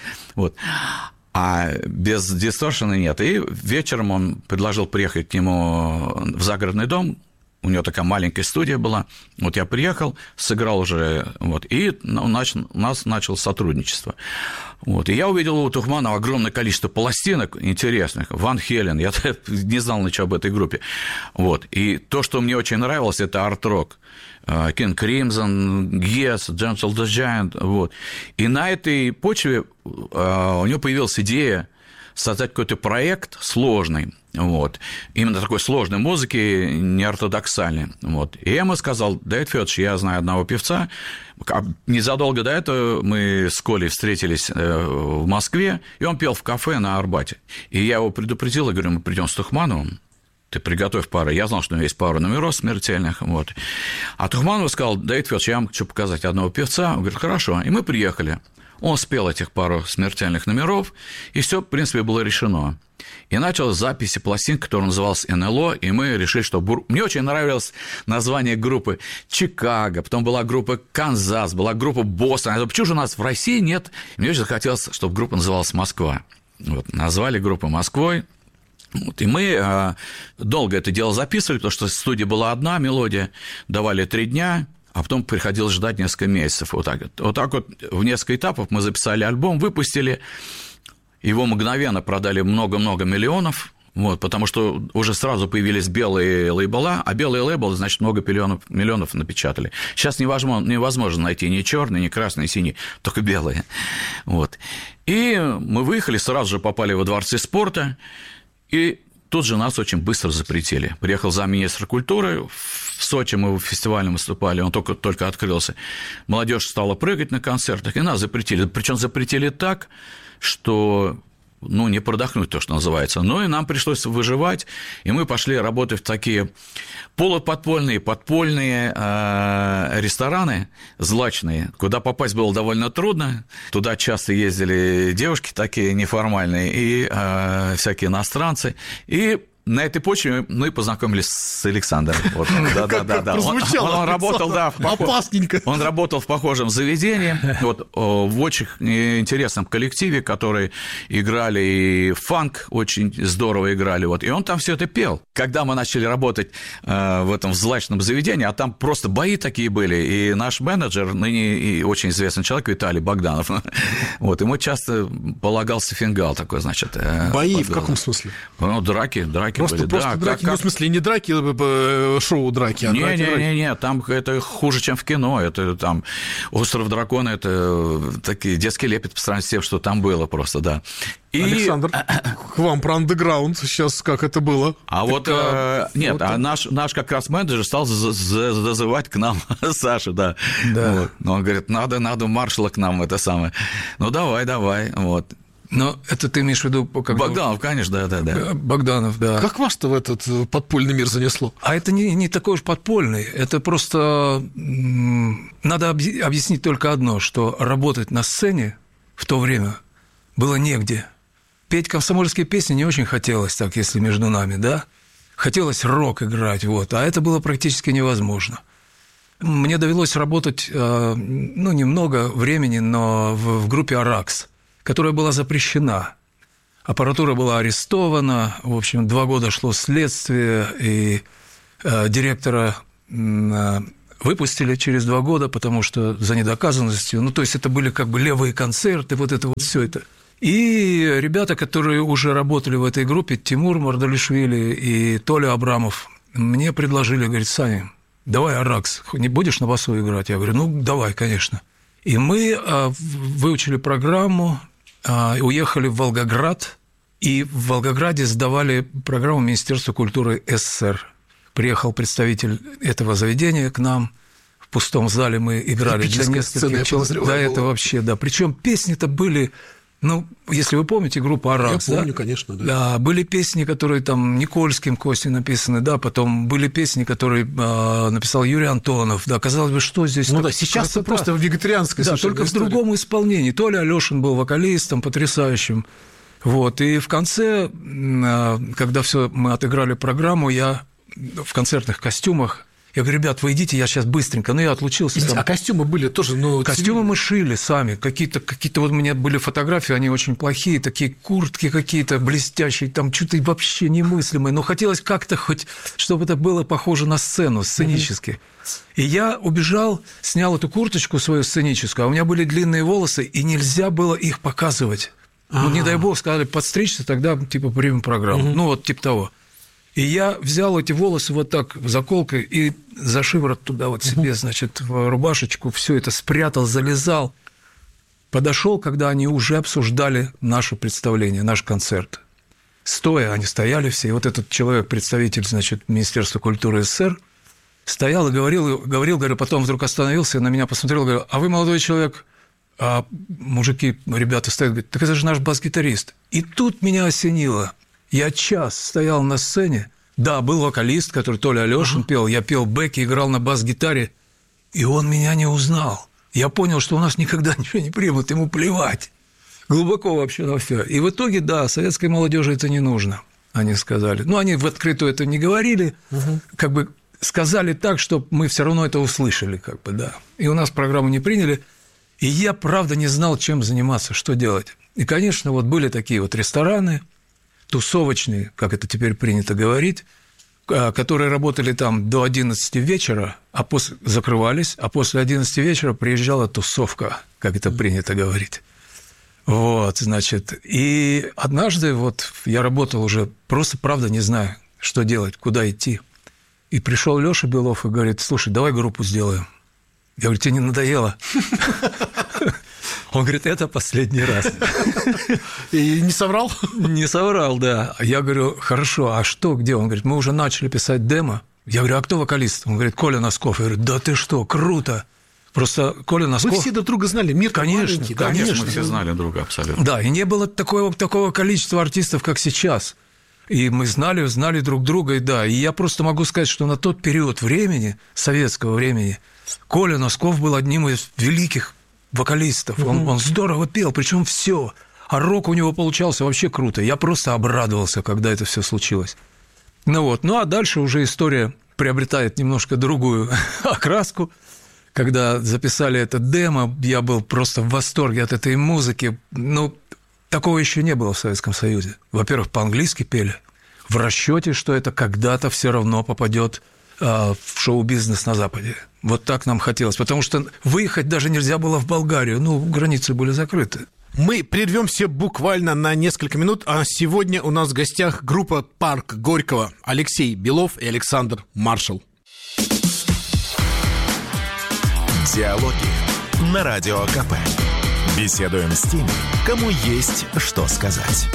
а без дисторшена нет. И вечером он предложил приехать к нему в загородный дом. У него такая маленькая студия была. Я приехал, сыграл уже, и у нас началось сотрудничество. И я увидел у Тухманова огромное количество пластинок интересных. Ван Хелен, я не знал ничего об этой группе. И то, что мне очень нравилось, это арт-рок. King Crimson, Yes, Gentle the Giant. И на этой почве у него появилась идея создать какой-то проект сложный, именно такой сложной музыки, неортодоксальной. И я ему сказал: Давид Федорович, я знаю одного певца. Незадолго до этого мы с Колей встретились в Москве, и он пел в кафе на Арбате. И я его предупредил, и говорю: мы придем с Тухмановым, ты приготовь пары. Я знал, что у него есть пара номеров смертельных. А Тухманов сказал: Давид Федорович, я вам хочу показать одного певца. Он говорит: хорошо. И мы приехали. Он спел этих пару смертельных номеров, и все, в принципе, было решено. И началась запись пластинки, которая называлась «НЛО», и мы решили, что... Мне очень нравилось название группы «Чикаго», потом была группа «Канзас», была группа «Бостон». Почему же у нас в России нет? И мне очень захотелось, чтобы группа называлась «Москва». Назвали группу «Москвой». И мы долго это дело записывали, потому что студия была одна, мелодия, давали 3 дня, а потом приходилось ждать несколько месяцев. Вот так в несколько этапов мы записали альбом, выпустили, его мгновенно продали много-много миллионов, потому что уже сразу появились белые лейбла, а белые лейблы, значит, много миллионов напечатали. Сейчас невозможно найти ни черный, ни красный, ни синий, только белые. И мы выехали, сразу же попали во дворцы спорта, и тут же нас очень быстро запретили. Приехал замминистра культуры, в Сочи мы в фестивале выступали, он только открылся. Молодежь стала прыгать на концертах, и нас запретили. Причем запретили так, что не продохнуть, то, что называется. Ну, и нам пришлось выживать, и мы пошли работать в такие полуподпольные, подпольные рестораны злачные, куда попасть было довольно трудно. Туда часто ездили девушки такие неформальные и всякие иностранцы. И на этой почве мы познакомились с Александром. Вот. Да. Он работал, опасненько. Он работал в похожем заведении, вот, в очень интересном коллективе, которые играли и фанк, очень здорово играли. Вот, и он там все это пел. Когда мы начали работать в этом злачном заведении, а там просто бои такие были, и наш менеджер, ныне и очень известный человек Виталий Богданов, вот, ему часто полагался фингал такой, значит. Бои в каком смысле? Ну, драки Просто были. Просто драки, в смысле, не драки, шоу драки, а драки. Не, там это хуже, чем в кино. Это там «Остров дракона», это такие детский лепет по сравнению с тем, что там было просто, да. Александр, к вам про андеграунд сейчас, как это было? А вот, нет, а наш как раз менеджер стал зазывать к нам Сашу, да. Вот. Он говорит, надо маршала к нам, это самое. Ну, давай, вот. Но это ты имеешь в виду... Богданов, конечно, да. Богданов, да. Как вас-то в этот подпольный мир занесло? А это не такой уж подпольный. Это просто... Надо объяснить только одно, что работать на сцене в то время было негде. Петь комсомольские песни не очень хотелось, так, если между нами, да? Хотелось рок играть, вот. А это было практически невозможно. Мне довелось работать, немного времени, но в группе «Аракс», которая была запрещена. Аппаратура была арестована, в общем, 2 года шло следствие, и директора выпустили через 2 года, потому что за недоказанностью, то есть это были как бы левые концерты, вот это вот все это. И ребята, которые уже работали в этой группе, Тимур Мардалишвили и Толя Абрамов, мне предложили, говорит, Саня, давай «Аракс», не будешь на басу играть? Я говорю, давай, конечно. И мы выучили программу, уехали в Волгоград, и в Волгограде сдавали программу Министерства культуры СССР. Приехал представитель этого заведения к нам, в пустом зале мы играли для нескольких человек. Да, это вообще, да. Причем песни-то были... если вы помните группу «Аракс», я помню, конечно, да. Да, были песни, которые там Никольским, Костей написаны, да, потом были песни, которые написал Юрий Антонов, да, казалось бы, что здесь... сейчас это просто вегетарианское. Да, только в другом исполнении. Толя Алёшин был вокалистом потрясающим, вот, и в конце, когда все мы отыграли программу, я в концертных костюмах, я говорю, ребят, вы идите, я сейчас быстренько. Я отлучился. А костюмы были тоже... Костюмы мы шили сами. Какие-то вот у меня были фотографии, они очень плохие, такие куртки какие-то блестящие, там что-то вообще немыслимое. Но хотелось как-то хоть, чтобы это было похоже на сцену, сценически. И я убежал, снял эту курточку свою сценическую, а у меня были длинные волосы, и нельзя было их показывать. Не дай бог, сказали, подстричься, тогда примем программу. Типа того. И я взял эти волосы вот так заколкой и за шиворот туда вот себе, значит, в рубашечку, все это спрятал, залезал. Подошел, когда они уже обсуждали наше представление, наш концерт. Стоя, они стояли все, и вот этот человек, представитель, значит, Министерства культуры СССР, стоял и говорил, потом вдруг остановился, на меня посмотрел, говорил, а вы, молодой человек, а мужики, ребята стоят, говорят, так это же наш бас-гитарист. И тут меня осенило. Я час стоял на сцене. Да, был вокалист, который Толя Алёшин пел. Я пел бэки, играл на бас-гитаре. И он меня не узнал. Я понял, что у нас никогда ничего не примут, ему плевать. Глубоко вообще на все. И в итоге, да, советской молодежи это не нужно, они сказали. Они в открытую это не говорили, как бы сказали так, что мы все равно это услышали, как бы, да. И у нас программу не приняли. И я, правда, не знал, чем заниматься, что делать. И, конечно, вот были такие вот рестораны, тусовочные, как это теперь принято говорить, которые работали там до 11 вечера, а после закрывались, а после 11 вечера приезжала тусовка, как это принято говорить. Вот, значит, и однажды вот я работал уже, просто, правда, не знаю, что делать, куда идти. И пришел Лёша Белов и говорит, слушай, давай группу сделаем. Я говорю, тебе не надоело? Он говорит, это последний раз. И не соврал? Не соврал, да. Я говорю, хорошо, а что, где? Он говорит, мы уже начали писать демо. Я говорю, а кто вокалист? Он говорит, Коля Носков. Я говорю, да ты что, круто. Просто Коля Носков... Вы все друг друга знали, мир конечно, маленький. Конечно, мы все знали друга абсолютно. Да, и не было такого количества артистов, как сейчас. И мы знали друг друга, и да. И я просто могу сказать, что на тот период времени, советского времени, Коля Носков был одним из великих вокалистов. Он здорово пел, причем все. А рок у него получался вообще круто. Я просто обрадовался, когда это все случилось. Ну а дальше уже история приобретает немножко другую окраску. Когда записали это демо, я был просто в восторге от этой музыки. Такого еще не было в Советском Союзе. Во-первых, по-английски пели, в расчете, что это когда-то все равно попадет в шоу-бизнес на Западе. Вот так нам хотелось. Потому что выехать даже нельзя было в Болгарию. Границы были закрыты. Мы прервемся буквально на несколько минут, а сегодня у нас в гостях группа «Парк Горького», Алексей Белов и Александр Маршал. Диалоги на Радио КП. Беседуем с теми, кому есть что сказать.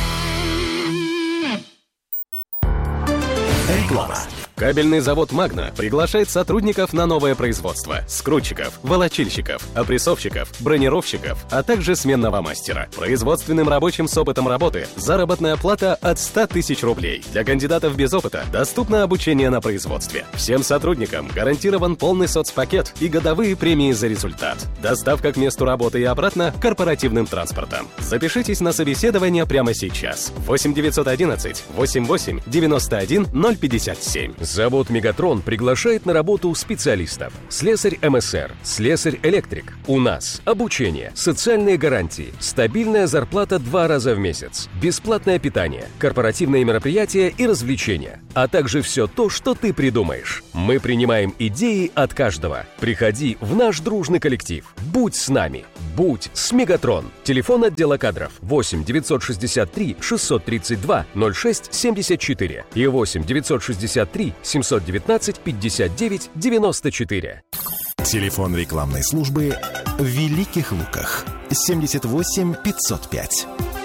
Реклама. Кабельный завод «Магна» приглашает сотрудников на новое производство. Скрутчиков, волочильщиков, опрессовщиков, бронировщиков, а также сменного мастера. Производственным рабочим с опытом работы заработная плата от 100 тысяч рублей. Для кандидатов без опыта доступно обучение на производстве. Всем сотрудникам гарантирован полный соцпакет и годовые премии за результат. Доставка к месту работы и обратно корпоративным транспортом. Запишитесь на собеседование прямо сейчас. 8 911 88 91 057. Завод «Мегатрон» приглашает на работу специалистов. Слесарь МСР, слесарь-электрик. У нас обучение, социальные гарантии, стабильная зарплата 2 раза в месяц, бесплатное питание, корпоративные мероприятия и развлечения, а также все то, что ты придумаешь. Мы принимаем идеи от каждого. Приходи в наш дружный коллектив. Будь с нами. Будь с «Мегатрон». Телефон отдела кадров 8 963 632 06 74 и 8 963 719 59 94. Телефон рекламной службы в Великих Луках 78 505.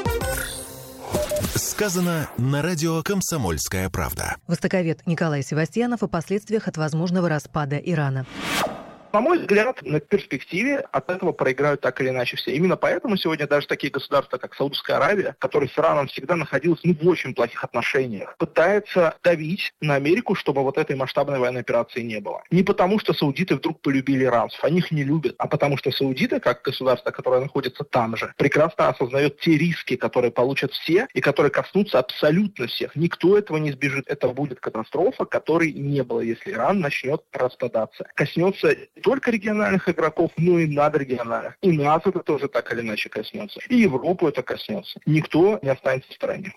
Сказано на радио «Комсомольская правда». Востоковед Николай Севастьянов о последствиях от возможного распада Ирана. На мой взгляд, на перспективе от этого проиграют так или иначе все. Именно поэтому сегодня даже такие государства, как Саудовская Аравия, которая с Ираном всегда находилась в очень плохих отношениях, пытается давить на Америку, чтобы вот этой масштабной военной операции не было. Не потому, что саудиты вдруг полюбили иранцев, они их не любят, а потому что саудиты, как государство, которое находится там же, прекрасно осознает те риски, которые получат все и которые коснутся абсолютно всех. Никто этого не избежит. Это будет катастрофа, которой не было, если Иран начнет распадаться. Коснется только региональных игроков, но и надрегиональных. И нас это тоже так или иначе коснется. И Европу это коснется. Никто не останется в стороне.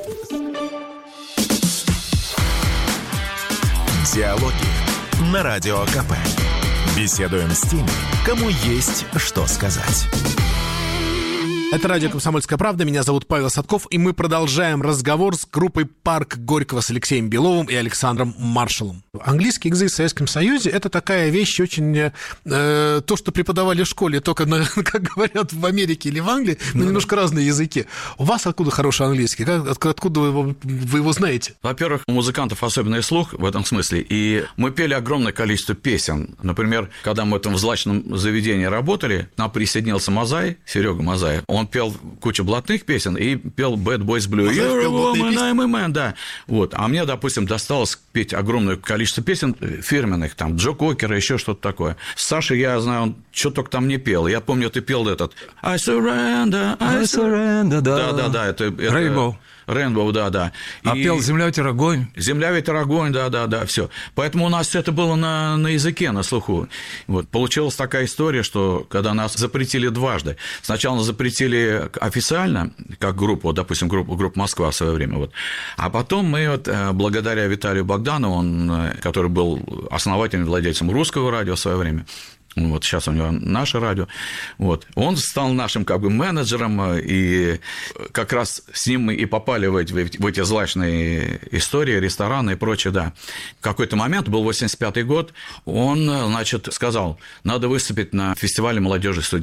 Диалоги на Радио КП. Беседуем с теми, кому есть что сказать. Это радио «Комсомольская правда». Меня зовут Павел Садков, и мы продолжаем разговор с группой «Парк Горького» с Алексеем Беловым и Александром Маршалом. Английский язык в Советском Союзе – это такая вещь очень... то, что преподавали в школе, только, как говорят в Америке или в Англии, но немножко разные языки. У вас откуда хороший английский? Откуда вы его знаете? Во-первых, у музыкантов особенный слух в этом смысле, и мы пели огромное количество песен. Например, когда мы в этом злачном заведении работали, к нам присоединился Мазай, Серега Мазай. Он пел кучу блатных песен и пел Bad Boys Blue. You're a woman, I'm a man, да. Вот. А мне, допустим, досталось петь огромное количество песен фирменных, там, Джо Кокера, еще что-то такое. С Сашей, я знаю, он что только там не пел. Я помню, ты пел этот I surrender, да. Да, это Rainbow, да. А пел «Земля, ветер, огонь». «Земля, ветер, огонь», да, все. Поэтому у нас это было на языке, на слуху. Вот. Получилась такая история, что когда нас запретили дважды. Сначала нас запретили официально, как группу, допустим, группу «Москва» в свое время. Вот. А потом мы, вот, благодаря Виталию Богданову, который был основателем, владельцем русского радио в свое время, вот сейчас у него наше радио. Вот. Он стал нашим как бы менеджером, и как раз с ним мы и попали в эти злачные истории, рестораны и прочее, да. В какой-то момент, был 85-й год, он, значит, сказал, надо выступить на фестивале молодежи и студентов.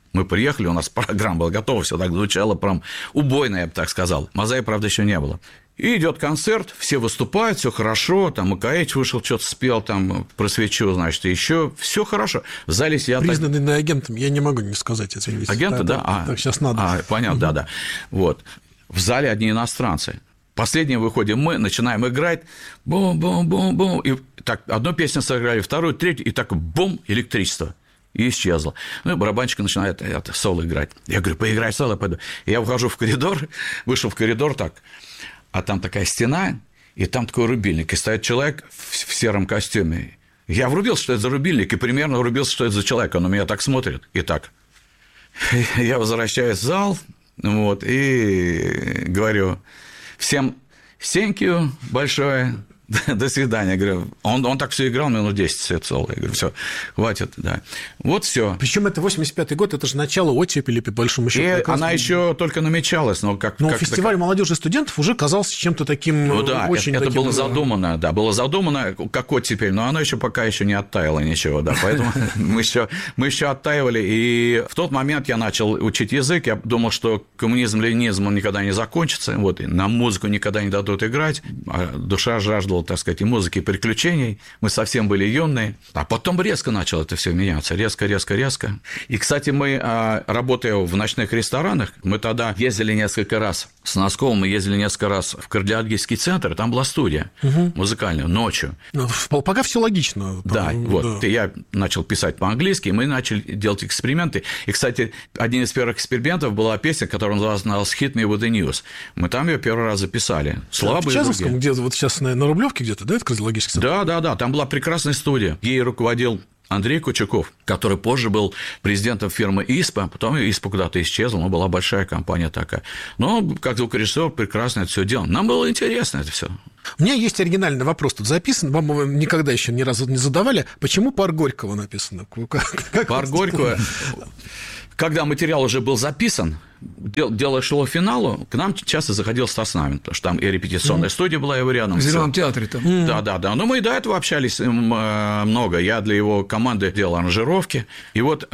Мы приехали, у нас программа была готова, все так звучало прям убойно, я бы так сказал. Мазаи, правда, еще не было. И идет концерт, все выступают, все хорошо, там Макаевич вышел, что-то спел, там про свечу, значит, еще все хорошо. В зале сидят... Признанный агентом, я не могу не сказать, извините. Агенты, да? Так, сейчас надо. Понятно, да. Вот. В зале одни иностранцы. Последним выходим мы, начинаем играть, бум-бум-бум-бум, и так одну песню сыграли, вторую, третью, и так бум, электричество. И исчезло. Ну, и барабанщик начинает соло играть. Я говорю, поиграй соло, я пойду. Я вхожу в коридор, вышел в коридор так, а там такая стена, и там такой рубильник, и стоит человек в сером костюме. Я врубился, что это за рубильник, и примерно врубился, что это за человек. Он на меня так смотрит, и так. Я возвращаюсь в зал, вот, и говорю, всем thank you большое, до свидания. Я говорю, он так все играл, минут 10 это соло. Я говорю, все, хватит, да. Вот все. Причем это 85-й год, это же начало оттепели, по большому счету. И она еще только намечалась, но как. Но фестиваль молодежи и студентов уже казался чем-то таким. Ну да, очень это таким... было задумано, да, было задумано как оттепель, но оно еще пока еще не оттаяло ничего, да, поэтому мы еще оттаивали. И в тот момент я начал учить язык, я думал, что коммунизм, ленинизм, он никогда не закончится, вот, и на музыку никогда не дадут играть, а душа жаждала, так сказать, и музыки, и приключений, мы совсем были юные, а потом резко начало это все меняться, резко. И, кстати, мы, работая в ночных ресторанах, мы тогда ездили несколько раз с Носковым, мы ездили несколько раз в Кардиологический центр, там была студия музыкальная, ночью. Ну, пока все логично. Да, вот, и я начал писать по-английски, и мы начали делать эксперименты, и, кстати, один из первых экспериментов была песня, которая называлась «Hit Me With The News», мы там ее первый раз записали, слабые. В Чазовском, где вот сейчас на Рублевке где-то, да, это кардиологический центр? Да, там была прекрасная студия, ей руководил Андрей Кучаков, который позже был президентом фирмы ИСПА, потом ИСПА куда-то исчезла, но была большая компания такая. Но как звукорежиссер прекрасно это все делал. Нам было интересно это все. У меня есть оригинальный вопрос тут записан, вам его никогда еще ни разу не задавали. Почему «Парк Горького» написано? «Парк Горького». Когда материал уже был записан, дело шло к финалу, к нам часто заходил Стас Намин, потому что там и репетиционная студия была его рядом. В Зеленом театре там. Да. Но мы и до этого общались много. Я для его команды делал аранжировки. И вот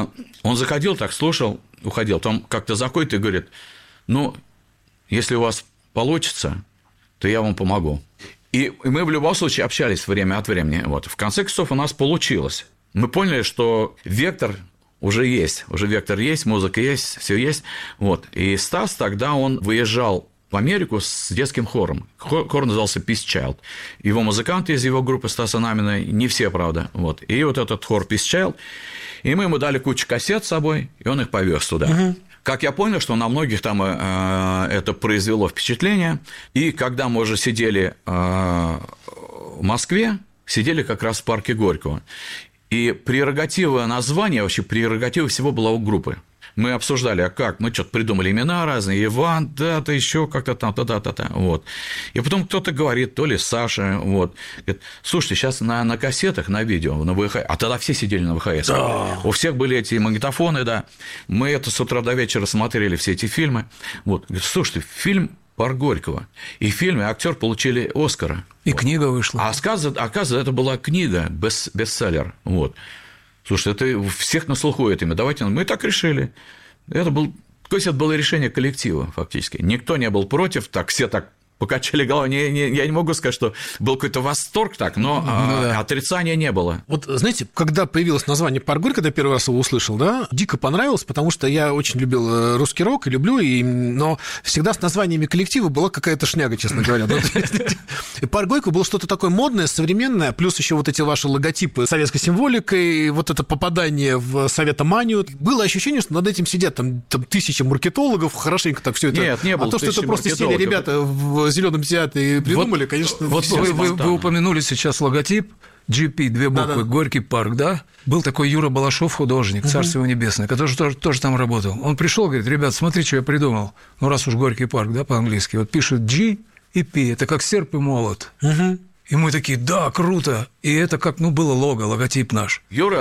он заходил, так слушал, уходил. Потом как-то заходит и говорит, ну, если у вас получится, то я вам помогу. И мы в любом случае общались время от времени. Вот. В конце концов у нас получилось. Мы поняли, что вектор уже есть, вектор есть, музыка есть, все есть. Вот. И Стас тогда он выезжал в Америку с детским хором. Хор назывался Peace Child. Его музыканты из его группы Стаса Намина, не все, правда. Вот. И вот этот хор Peace Child. И мы ему дали кучу кассет с собой, и он их повез туда. Как я понял, что на многих там это произвело впечатление. И когда мы уже сидели в Москве, сидели как раз в парке Горького. И прерогатива названия, вообще прерогатива всего была у группы. Мы обсуждали, а как? Мы что-то придумали имена разные, Иван, да-то еще как-то там, та-та-та-та, вот. И потом кто-то говорит, то ли Саша, вот, говорит, слушайте, сейчас на кассетах, на видео, на ВХС, а тогда все сидели на ВХС, у всех были эти магнитофоны, да, мы это с утра до вечера смотрели, все эти фильмы, вот, говорит, слушайте, фильм «Парк Горького», и в фильме актеры получили Оскара. И вот. Книга вышла. А оказывается, это была книга, бестселлер, вот. Слушай, это у всех на слуху это имя. Давайте, мы так решили. Это было решение коллектива, фактически. Никто не был против, так все так покачали головой. Я не могу сказать, что был какой-то восторг так, но отрицания не было. Вот, знаете, когда появилось название «Парк Горького», когда я первый раз его услышал, да, дико понравилось, потому что я очень любил русский рок и люблю, но всегда с названиями коллектива была какая-то шняга, честно говоря. «Парк Горького» было что-то такое модное, современное, плюс еще вот эти ваши логотипы с советской символикой, вот это попадание в советоманию. Было ощущение, что над этим сидят там тысячи маркетологов, хорошенько так все это. Нет, не было. А то, что это просто сели ребята в Зеленом театре и придумали, конечно... Вот вы упомянули сейчас логотип GP, две буквы, Горький парк, да? Был такой Юра Балашов, художник, царство его небесное, который тоже там работал. Он пришел, говорит, ребят, смотри, что я придумал. Ну, раз уж Горький парк, да, по-английски, вот пишет G и P, это как серп и молот. И мы такие, да, круто. И это как, было логотип наш. Юра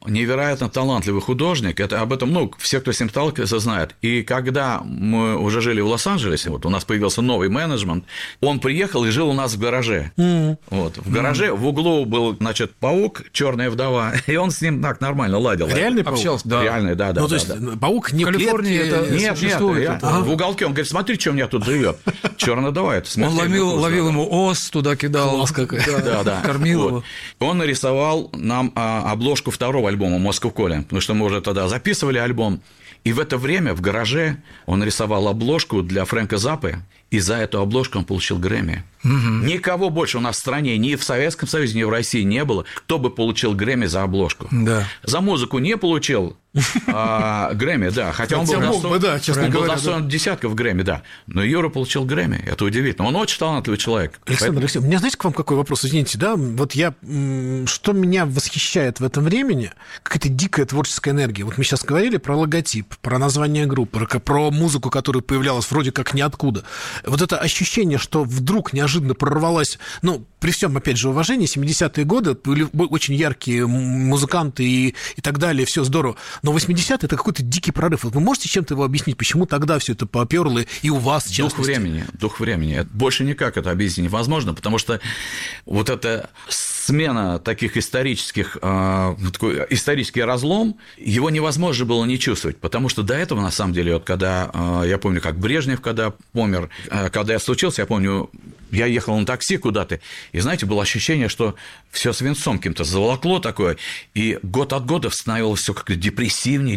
невероятно талантливый художник. Это об этом, ну, все, кто с ним сталкивается, знают. И когда мы уже жили в Лос-Анджелесе, вот у нас появился новый менеджмент, он приехал и жил у нас в гараже. Вот, в гараже в углу был, значит, паук, черная вдова, и он с ним так нормально ладил. Реальный паук? Общался, да. Реальный, да. Ну, то есть паук не в Калифорнии это нет, существует. в уголке. Он говорит, смотри, что у меня тут живет. Черная вдова, это смертельный Он вкус, ловил ему ос, туда кидал, кормил его. Он нарисовал нам обложку второго альбома «Moscow Calling», потому что мы уже тогда записывали альбом. И в это время в гараже он нарисовал обложку для Фрэнка Заппы, и за эту обложку он получил Грэмми. Никого больше у нас в стране, ни в Советском Союзе, ни в России не было, кто бы получил Грэмми за обложку. Да. За музыку не получил Грэмми, да, хотя он был достоин десятков Грэмми, да, но Юра получил Грэмми, это удивительно, он очень талантливый человек. Александр Алексеевич, у меня, знаете, к вам какой вопрос, извините, да, вот что меня восхищает в этом времени, какая-то дикая творческая энергия. Вот мы сейчас говорили про логотип, про название группы, про музыку, которая появлялась вроде как ниоткуда. Вот это ощущение, что вдруг неожиданно прорвалась, ну, при всем, опять же, уважении, 70-е годы были очень яркие музыканты и так далее, все здорово, но 80-е – это какой-то дикий прорыв. Вот вы можете чем-то его объяснить, почему тогда все это попёрло и у вас, в частности? Дух времени. Больше никак это объяснить невозможно, потому что вот эта смена таких исторических, такой исторический разлом, его невозможно было не чувствовать, потому что до этого, на самом деле, вот когда, я помню, как Брежнев, когда помер, когда я случился, я помню, я ехал на такси куда-то, и, знаете, было ощущение, что все свинцом каким-то заволокло такое, и год от года становилось все как-то депрессивнее,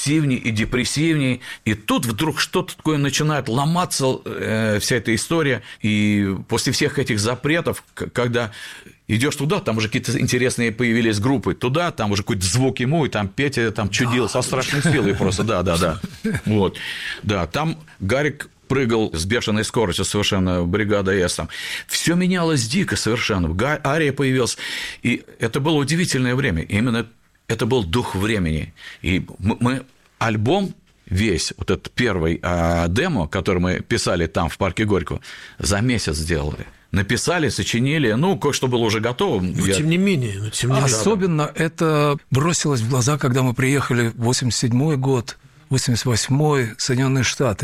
и тут вдруг что-то такое начинает ломаться, вся эта история, и после всех этих запретов, когда идешь туда, там уже какие-то интересные появились группы, туда, там уже какой-то звук ему, и там Петя там чудил со страшной силой просто, да. Вот, да, там Гарик прыгал с бешеной скоростью совершенно, бригада С там. Все менялось дико совершенно. Ария появилась, и это было удивительное время. Именно это был дух времени. И мы альбом весь, вот этот первый демо, который мы писали там, в парке Горького, за месяц сделали. Написали, сочинили, кое-что было уже готово. Тем не менее. Особенно это бросилось в глаза, когда мы приехали в 87-й год, 88-й, Соединенные Штаты.